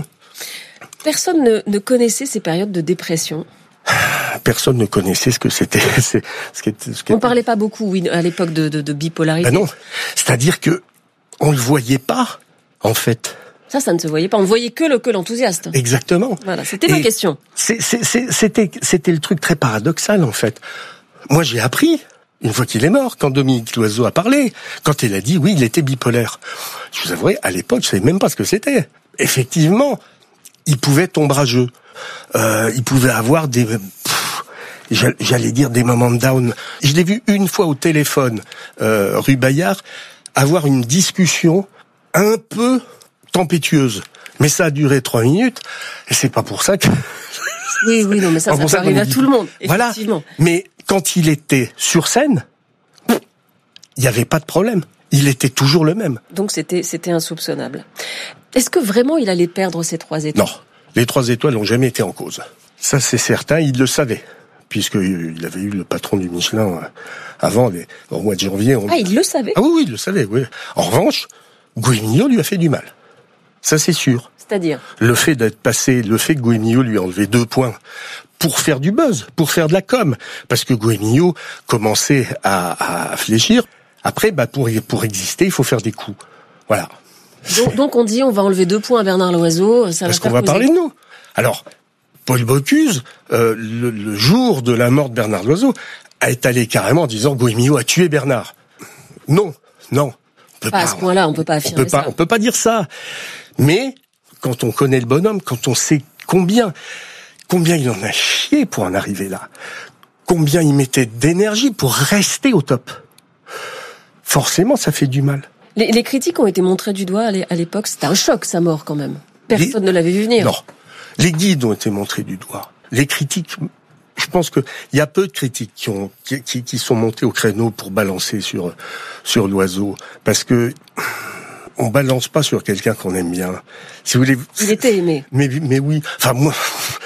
Personne ne, ne connaissait ces périodes de dépression. Personne ne connaissait ce que c'était. C'est, ce qu'était, ce qu'était. On parlait pas beaucoup, oui, à l'époque de, de, de bipolarité. Ben non, c'est-à-dire que on le voyait pas, en fait. Ça, ça ne se voyait pas. On ne voyait que le que l'enthousiaste. Exactement. Voilà, c'était ma question. C'est, c'est, c'est, c'était, c'était le truc très paradoxal, en fait. Moi, j'ai appris, une fois qu'il est mort, quand Dominique Loiseau a parlé, quand il a dit, oui, il était bipolaire. Je vous avouerai, à l'époque, je savais même pas ce que c'était. Effectivement, il pouvait être ombrageux. Euh, il pouvait avoir des... Pff, j'allais dire des moments de down. Je l'ai vu une fois au téléphone, euh, rue Bayard, avoir une discussion un peu... tempétueuse, mais ça a duré trois minutes, et c'est pas pour ça que... Oui, oui, non, mais ça, ça peut ça arriver à tout le monde, effectivement. Voilà, mais quand il était sur scène, il n'y avait pas de problème. Il était toujours le même. Donc c'était, c'était insoupçonnable. Est-ce que vraiment il allait perdre ces trois étoiles? Non, les trois étoiles n'ont jamais été en cause. Ça, c'est certain, il le savait, puisqu'il avait eu le patron du Michelin avant, les, au mois de janvier. On... Ah, il le savait? Ah oui, oui, il le savait, oui. En revanche, Guimillot lui a fait du mal. Ça, c'est sûr. C'est-à-dire? Le fait d'être passé, le fait que Guimillot lui a enlevé deux points pour faire du buzz, pour faire de la com. Parce que Guimillot commençait à, à fléchir. Après, bah, pour, pour exister, il faut faire des coups. Voilà. Donc, donc on dit, on va enlever deux points à Bernard Loiseau, ça va Parce qu'on faire va parler de nous. Alors, Paul Bocuse, euh, le, le jour de la mort de Bernard Loiseau, a étalé carrément en disant Guimillot a tué Bernard. Non, non. Pas, pas à ce point-là, on peut pas affirmer on peut pas, ça. On peut pas dire ça. Mais quand on connaît le bonhomme, quand on sait combien, combien il en a chié pour en arriver là, combien il mettait d'énergie pour rester au top, forcément, ça fait du mal. Les, les critiques ont été montrées du doigt à l'époque. C'était un choc, sa mort, quand même. Personne les... ne l'avait vu venir. Non. Les guides ont été montrés du doigt. Les critiques, je pense que il y a peu de critiques qui ont, qui, qui, qui sont montés au créneau pour balancer sur, sur Loiseau. Parce que, on balance pas sur quelqu'un qu'on aime bien. Si vous voulez. Il était aimé. Mais, mais oui. Enfin, moi,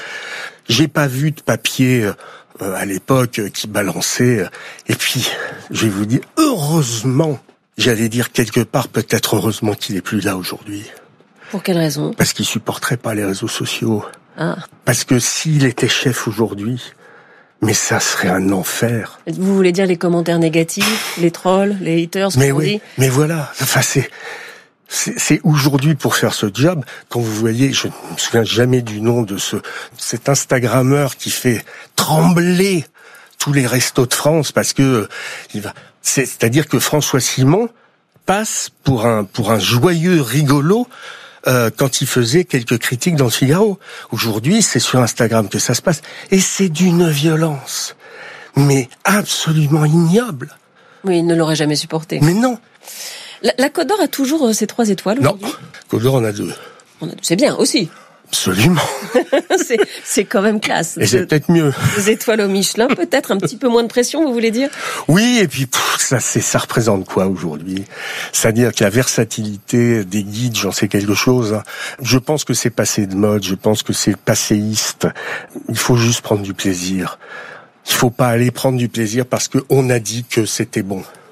j'ai pas vu de papier, euh, à l'époque, qui balançait. Et puis, je vais vous dire, heureusement, j'allais dire quelque part, peut-être heureusement qu'il est plus là aujourd'hui. Pour quelle raison? Parce qu'il supporterait pas les réseaux sociaux. Ah. Parce que s'il était chef aujourd'hui, mais ça serait un enfer. Vous voulez dire les commentaires négatifs, les trolls, les haters, mais oui, dit mais voilà. Enfin, c'est, c'est, c'est aujourd'hui pour faire ce job, quand vous voyez, je ne me souviens jamais du nom de ce, cet Instagrammeur qui fait trembler tous les restos de France parce que, il va, c'est, c'est-à-dire que François Simon passe pour un, pour un joyeux rigolo, Euh, quand il faisait quelques critiques dans le Figaro. Aujourd'hui, c'est sur Instagram que ça se passe. Et c'est d'une violence, mais absolument ignoble. Oui, il ne l'aurait jamais supporté. Mais non. La, la Côte d'Or a toujours euh, ses trois étoiles aujourd'hui? Non, Côte d'Or en a deux. On a deux. C'est bien, aussi. Absolument. c'est, c'est quand même classe. Et c'est peut-être mieux. Deux étoiles au Michelin, peut-être un petit peu moins de pression, vous voulez dire? Oui, et puis pff, ça, c'est, ça représente quoi aujourd'hui? C'est-à-dire que la versatilité des guides, j'en sais quelque chose. Hein. Je pense que c'est passé de mode, je pense que c'est passéiste. Il faut juste prendre du plaisir. Il faut pas aller prendre du plaisir parce que on a dit que c'était bon.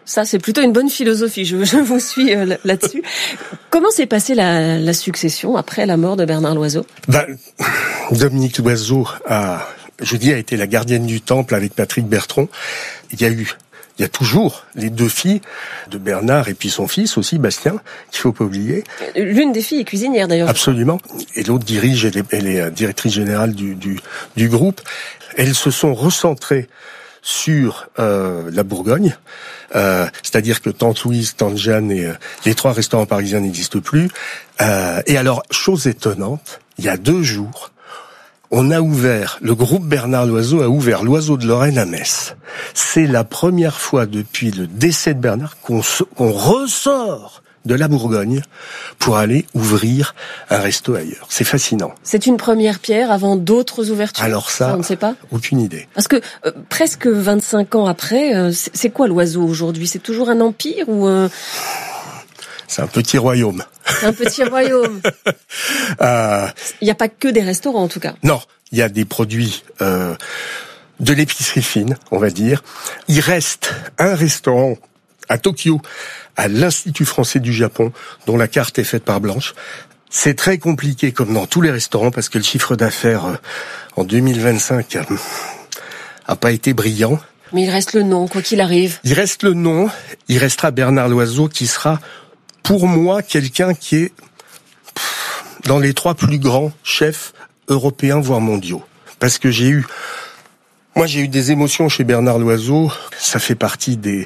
Ça, c'est plutôt une bonne philosophie. Je, je vous suis euh, là-dessus. Comment s'est passée la, la succession après la mort de Bernard Loiseau ? Ben, Dominique Loiseau a, je dis, a été la gardienne du temple avec Patrick Bertrand. Il y a eu, il y a toujours les deux filles de Bernard et puis son fils aussi, Bastien, qu'il faut pas oublier. L'une des filles est cuisinière d'ailleurs. Absolument. Et l'autre dirige, elle est, elle est directrice générale du, du, du groupe. Elles se sont recentrées sur euh, la Bourgogne, euh, c'est-à-dire que Tante Louise, Tante Jeanne et euh, les trois restaurants parisiens n'existent plus. Euh, et alors, chose étonnante, il y a deux jours, on a ouvert, le groupe Bernard Loiseau a ouvert l'Oiseau de Lorraine à Metz. C'est la première fois depuis le décès de Bernard qu'on, qu'on ressort de la Bourgogne pour aller ouvrir un resto ailleurs. C'est fascinant. C'est une première pierre avant d'autres ouvertures. Alors ça, ça on ne sait pas. Aucune idée. Parce que euh, presque vingt-cinq ans après, euh, c'est, c'est quoi l'Oiseau aujourd'hui ? C'est toujours un empire ou euh... C'est un petit royaume. C'est un petit royaume. euh... Il n'y a pas que des restaurants en tout cas. Non, il y a des produits euh, de l'épicerie fine, on va dire. Il reste un restaurant à Tokyo, à l'Institut français du Japon, dont la carte est faite par Blanche. C'est très compliqué, comme dans tous les restaurants, parce que le chiffre d'affaires euh, en deux mille vingt-cinq euh, a pas été brillant. Mais il reste le nom, quoi qu'il arrive. Il reste le nom, il restera Bernard Loiseau, qui sera, pour moi, quelqu'un qui est pff, dans les trois plus grands chefs européens, voire mondiaux. Parce que j'ai eu, moi j'ai eu des émotions chez Bernard Loiseau, ça fait partie des...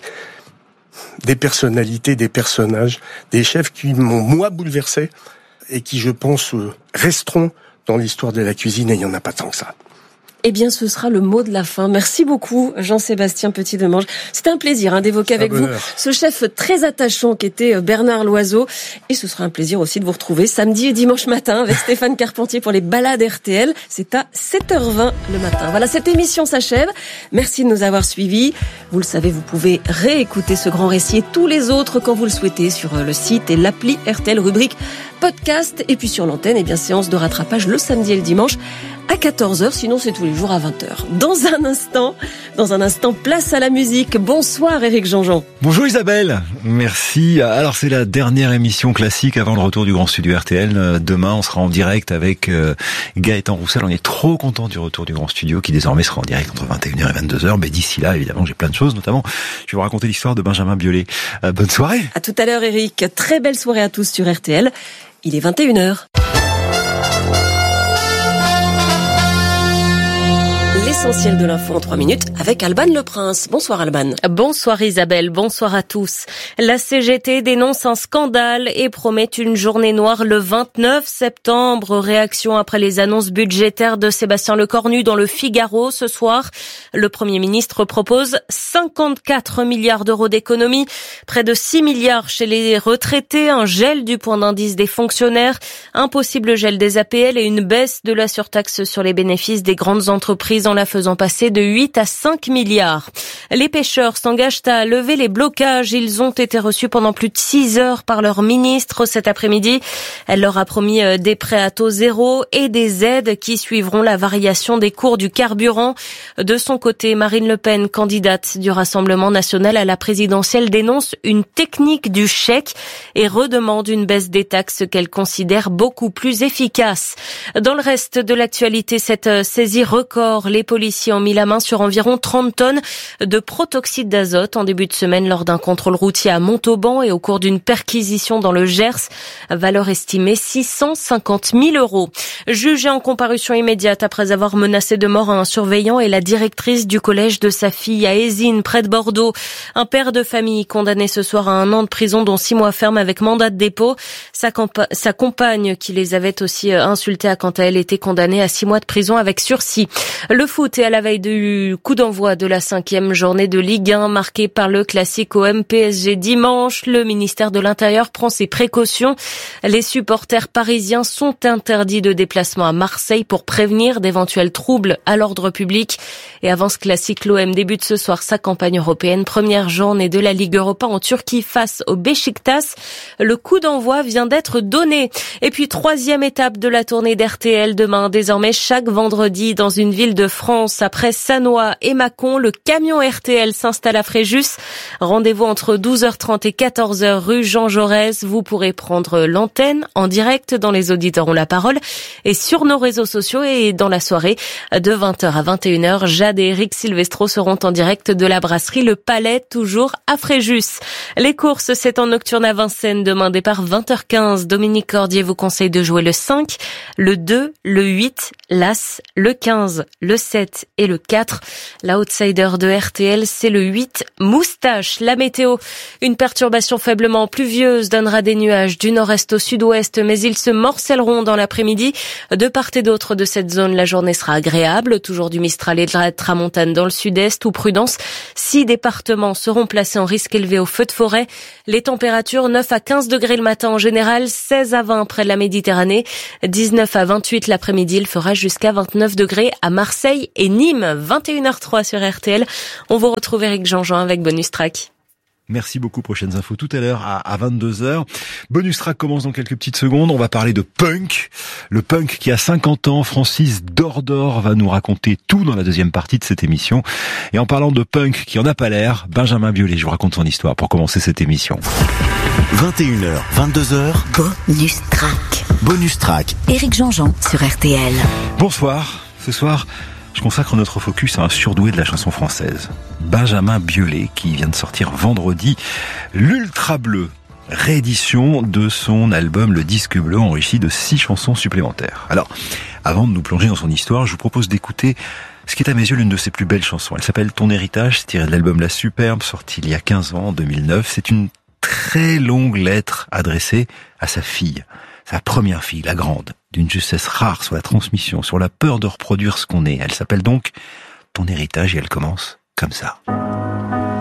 des personnalités, des personnages, des chefs qui m'ont, moi, bouleversé et qui, je pense, resteront dans l'histoire de la cuisine, et il n'y en a pas tant que ça. Eh bien, ce sera le mot de la fin. Merci beaucoup, Jean-Sébastien Petit-Demange. C'était un plaisir hein, d'évoquer avec vous ce chef très attachant qui était Bernard Loiseau. Et ce sera un plaisir aussi de vous retrouver samedi et dimanche matin avec Stéphane Carpentier pour les balades R T L. C'est à sept heures vingt le matin. Voilà, cette émission s'achève. Merci de nous avoir suivis. Vous le savez, vous pouvez réécouter ce grand récit et tous les autres quand vous le souhaitez sur le site et l'appli R T L, rubrique podcast. Et puis sur l'antenne, eh bien, séance de rattrapage le samedi et le dimanche à quatorze heures, sinon c'est tous les jours à vingt heures. Dans un instant, dans un instant, place à la musique. Bonsoir Éric Jean-Jean. Bonjour Isabelle, merci. Alors c'est la dernière émission classique avant le retour du Grand Studio R T L. Demain, on sera en direct avec Gaëtan Roussel. On est trop content du retour du Grand Studio qui désormais sera en direct entre vingt et une heures et vingt-deux heures. Mais d'ici là, évidemment, j'ai plein de choses, notamment je vais vous raconter l'histoire de Benjamin Biolay. Euh, bonne soirée. À tout à l'heure Éric. Très belle soirée à tous sur R T L. Il est vingt et une heures. L'essentiel de l'info en trois minutes avec Alban Le Prince. Bonsoir Alban. Bonsoir Isabelle, bonsoir à tous. La C G T dénonce un scandale et promet une journée noire le vingt-neuf septembre. Réaction après les annonces budgétaires de Sébastien Lecornu dans le Figaro ce soir. Le Premier ministre propose cinquante-quatre milliards d'euros d'économies, près de six milliards chez les retraités, un gel du point d'indice des fonctionnaires, un possible gel des A P L et une baisse de la surtaxe sur les bénéfices des grandes entreprises en la faisant passer de huit à cinq milliards. Les pêcheurs s'engagent à lever les blocages. Ils ont été reçus pendant plus de six heures par leur ministre cet après-midi. Elle leur a promis des prêts à taux zéro et des aides qui suivront la variation des cours du carburant. De son côté, Marine Le Pen, candidate du Rassemblement national à la présidentielle, dénonce une technique du chèque et redemande une baisse des taxes qu'elle considère beaucoup plus efficace. Dans le reste de l'actualité, cette saisie record, les policiers ont mis la main sur environ trente tonnes de protoxyde d'azote en début de semaine lors d'un contrôle routier à Montauban et au cours d'une perquisition dans le Gers. Valeur estimée six cent cinquante mille euros. Jugée en comparution immédiate après avoir menacé de mort un surveillant et la directrice du collège de sa fille à Ézines, près de Bordeaux. Un père de famille condamné ce soir à un an de prison dont six mois ferme avec mandat de dépôt. Sa, campa- sa compagne qui les avait aussi insultés a quant à elle été condamnée à six mois de prison avec sursis. Le foot est à la veille du coup d'envoi de la cinquième journée de Ligue un marquée par le classique O M P S G dimanche. Le ministère de l'Intérieur prend ses précautions. Les supporters parisiens sont interdits de déplacement à Marseille pour prévenir d'éventuels troubles à l'ordre public. Et avant ce classique, l'O M débute ce soir sa campagne européenne. Première journée de la Ligue Europa en Turquie face au Beşiktaş. Le coup d'envoi vient d'être donné. Et puis troisième étape de la tournée d'R T L demain. Désormais chaque vendredi dans une ville de France. France. Après Sannois et Mâcon, le camion R T L s'installe à Fréjus. Rendez-vous entre douze heures trente et quatorze heures rue Jean Jaurès. Vous pourrez prendre l'antenne en direct dans Les Auditeurs ont la parole et sur nos réseaux sociaux. Et dans la soirée de vingt heures à vingt et une heures, Jade et Eric Silvestro seront en direct de la brasserie Le Palais, toujours à Fréjus. Les courses, c'est en nocturne à Vincennes. Demain, départ vingt heures quinze. Dominique Cordier vous conseille de jouer le cinq, le deux, le huit, l'As, le quinze, le sept et le quatre. La outsider de R T L, c'est le huit, Moustache. La météo, une perturbation faiblement pluvieuse donnera des nuages du nord-est au sud-ouest, mais ils se morcelleront dans l'après-midi. De part et d'autre de cette zone, la journée sera agréable. Toujours du Mistral et de la Tramontane dans le sud-est, ou prudence. Six départements seront placés en risque élevé au feu de forêt. Les températures, neuf à quinze degrés le matin en général, seize à vingt près de la Méditerranée, dix-neuf à vingt-huit l'après-midi. Il fera jusqu'à vingt-neuf degrés à Marseille et Nîmes. vingt et une heures trois sur R T L. On vous retrouve Eric Jean-Jean avec Bonus Track. Merci beaucoup. Prochaines infos tout à l'heure à, à vingt-deux heures. Bonus Track commence dans quelques petites secondes. On va parler de punk. Le punk qui a cinquante ans. Francis Dordor va nous raconter tout dans la deuxième partie de cette émission. Et en parlant de punk qui en a pas l'air, Benjamin Biolay, je vous raconte son histoire pour commencer cette émission. vingt et une heures, vingt-deux heures. Bonus Track. Bonus Track. Éric Jean-Jean sur R T L. Bonsoir. Ce soir, je consacre notre focus à un surdoué de la chanson française. Benjamin Biolay, qui vient de sortir vendredi l'Ultra Bleu, réédition de son album Le Disque Bleu, enrichi de six chansons supplémentaires. Alors, avant de nous plonger dans son histoire, je vous propose d'écouter ce qui est à mes yeux l'une de ses plus belles chansons. Elle s'appelle Ton Héritage, c'est tiré de l'album La Superbe, sorti il y a quinze ans, en deux mille neuf. C'est une très longue lettre adressée à sa fille, sa première fille, la grande, d'une justesse rare sur la transmission, sur la peur de reproduire ce qu'on est. Elle s'appelle donc Ton Héritage et elle commence comme ça.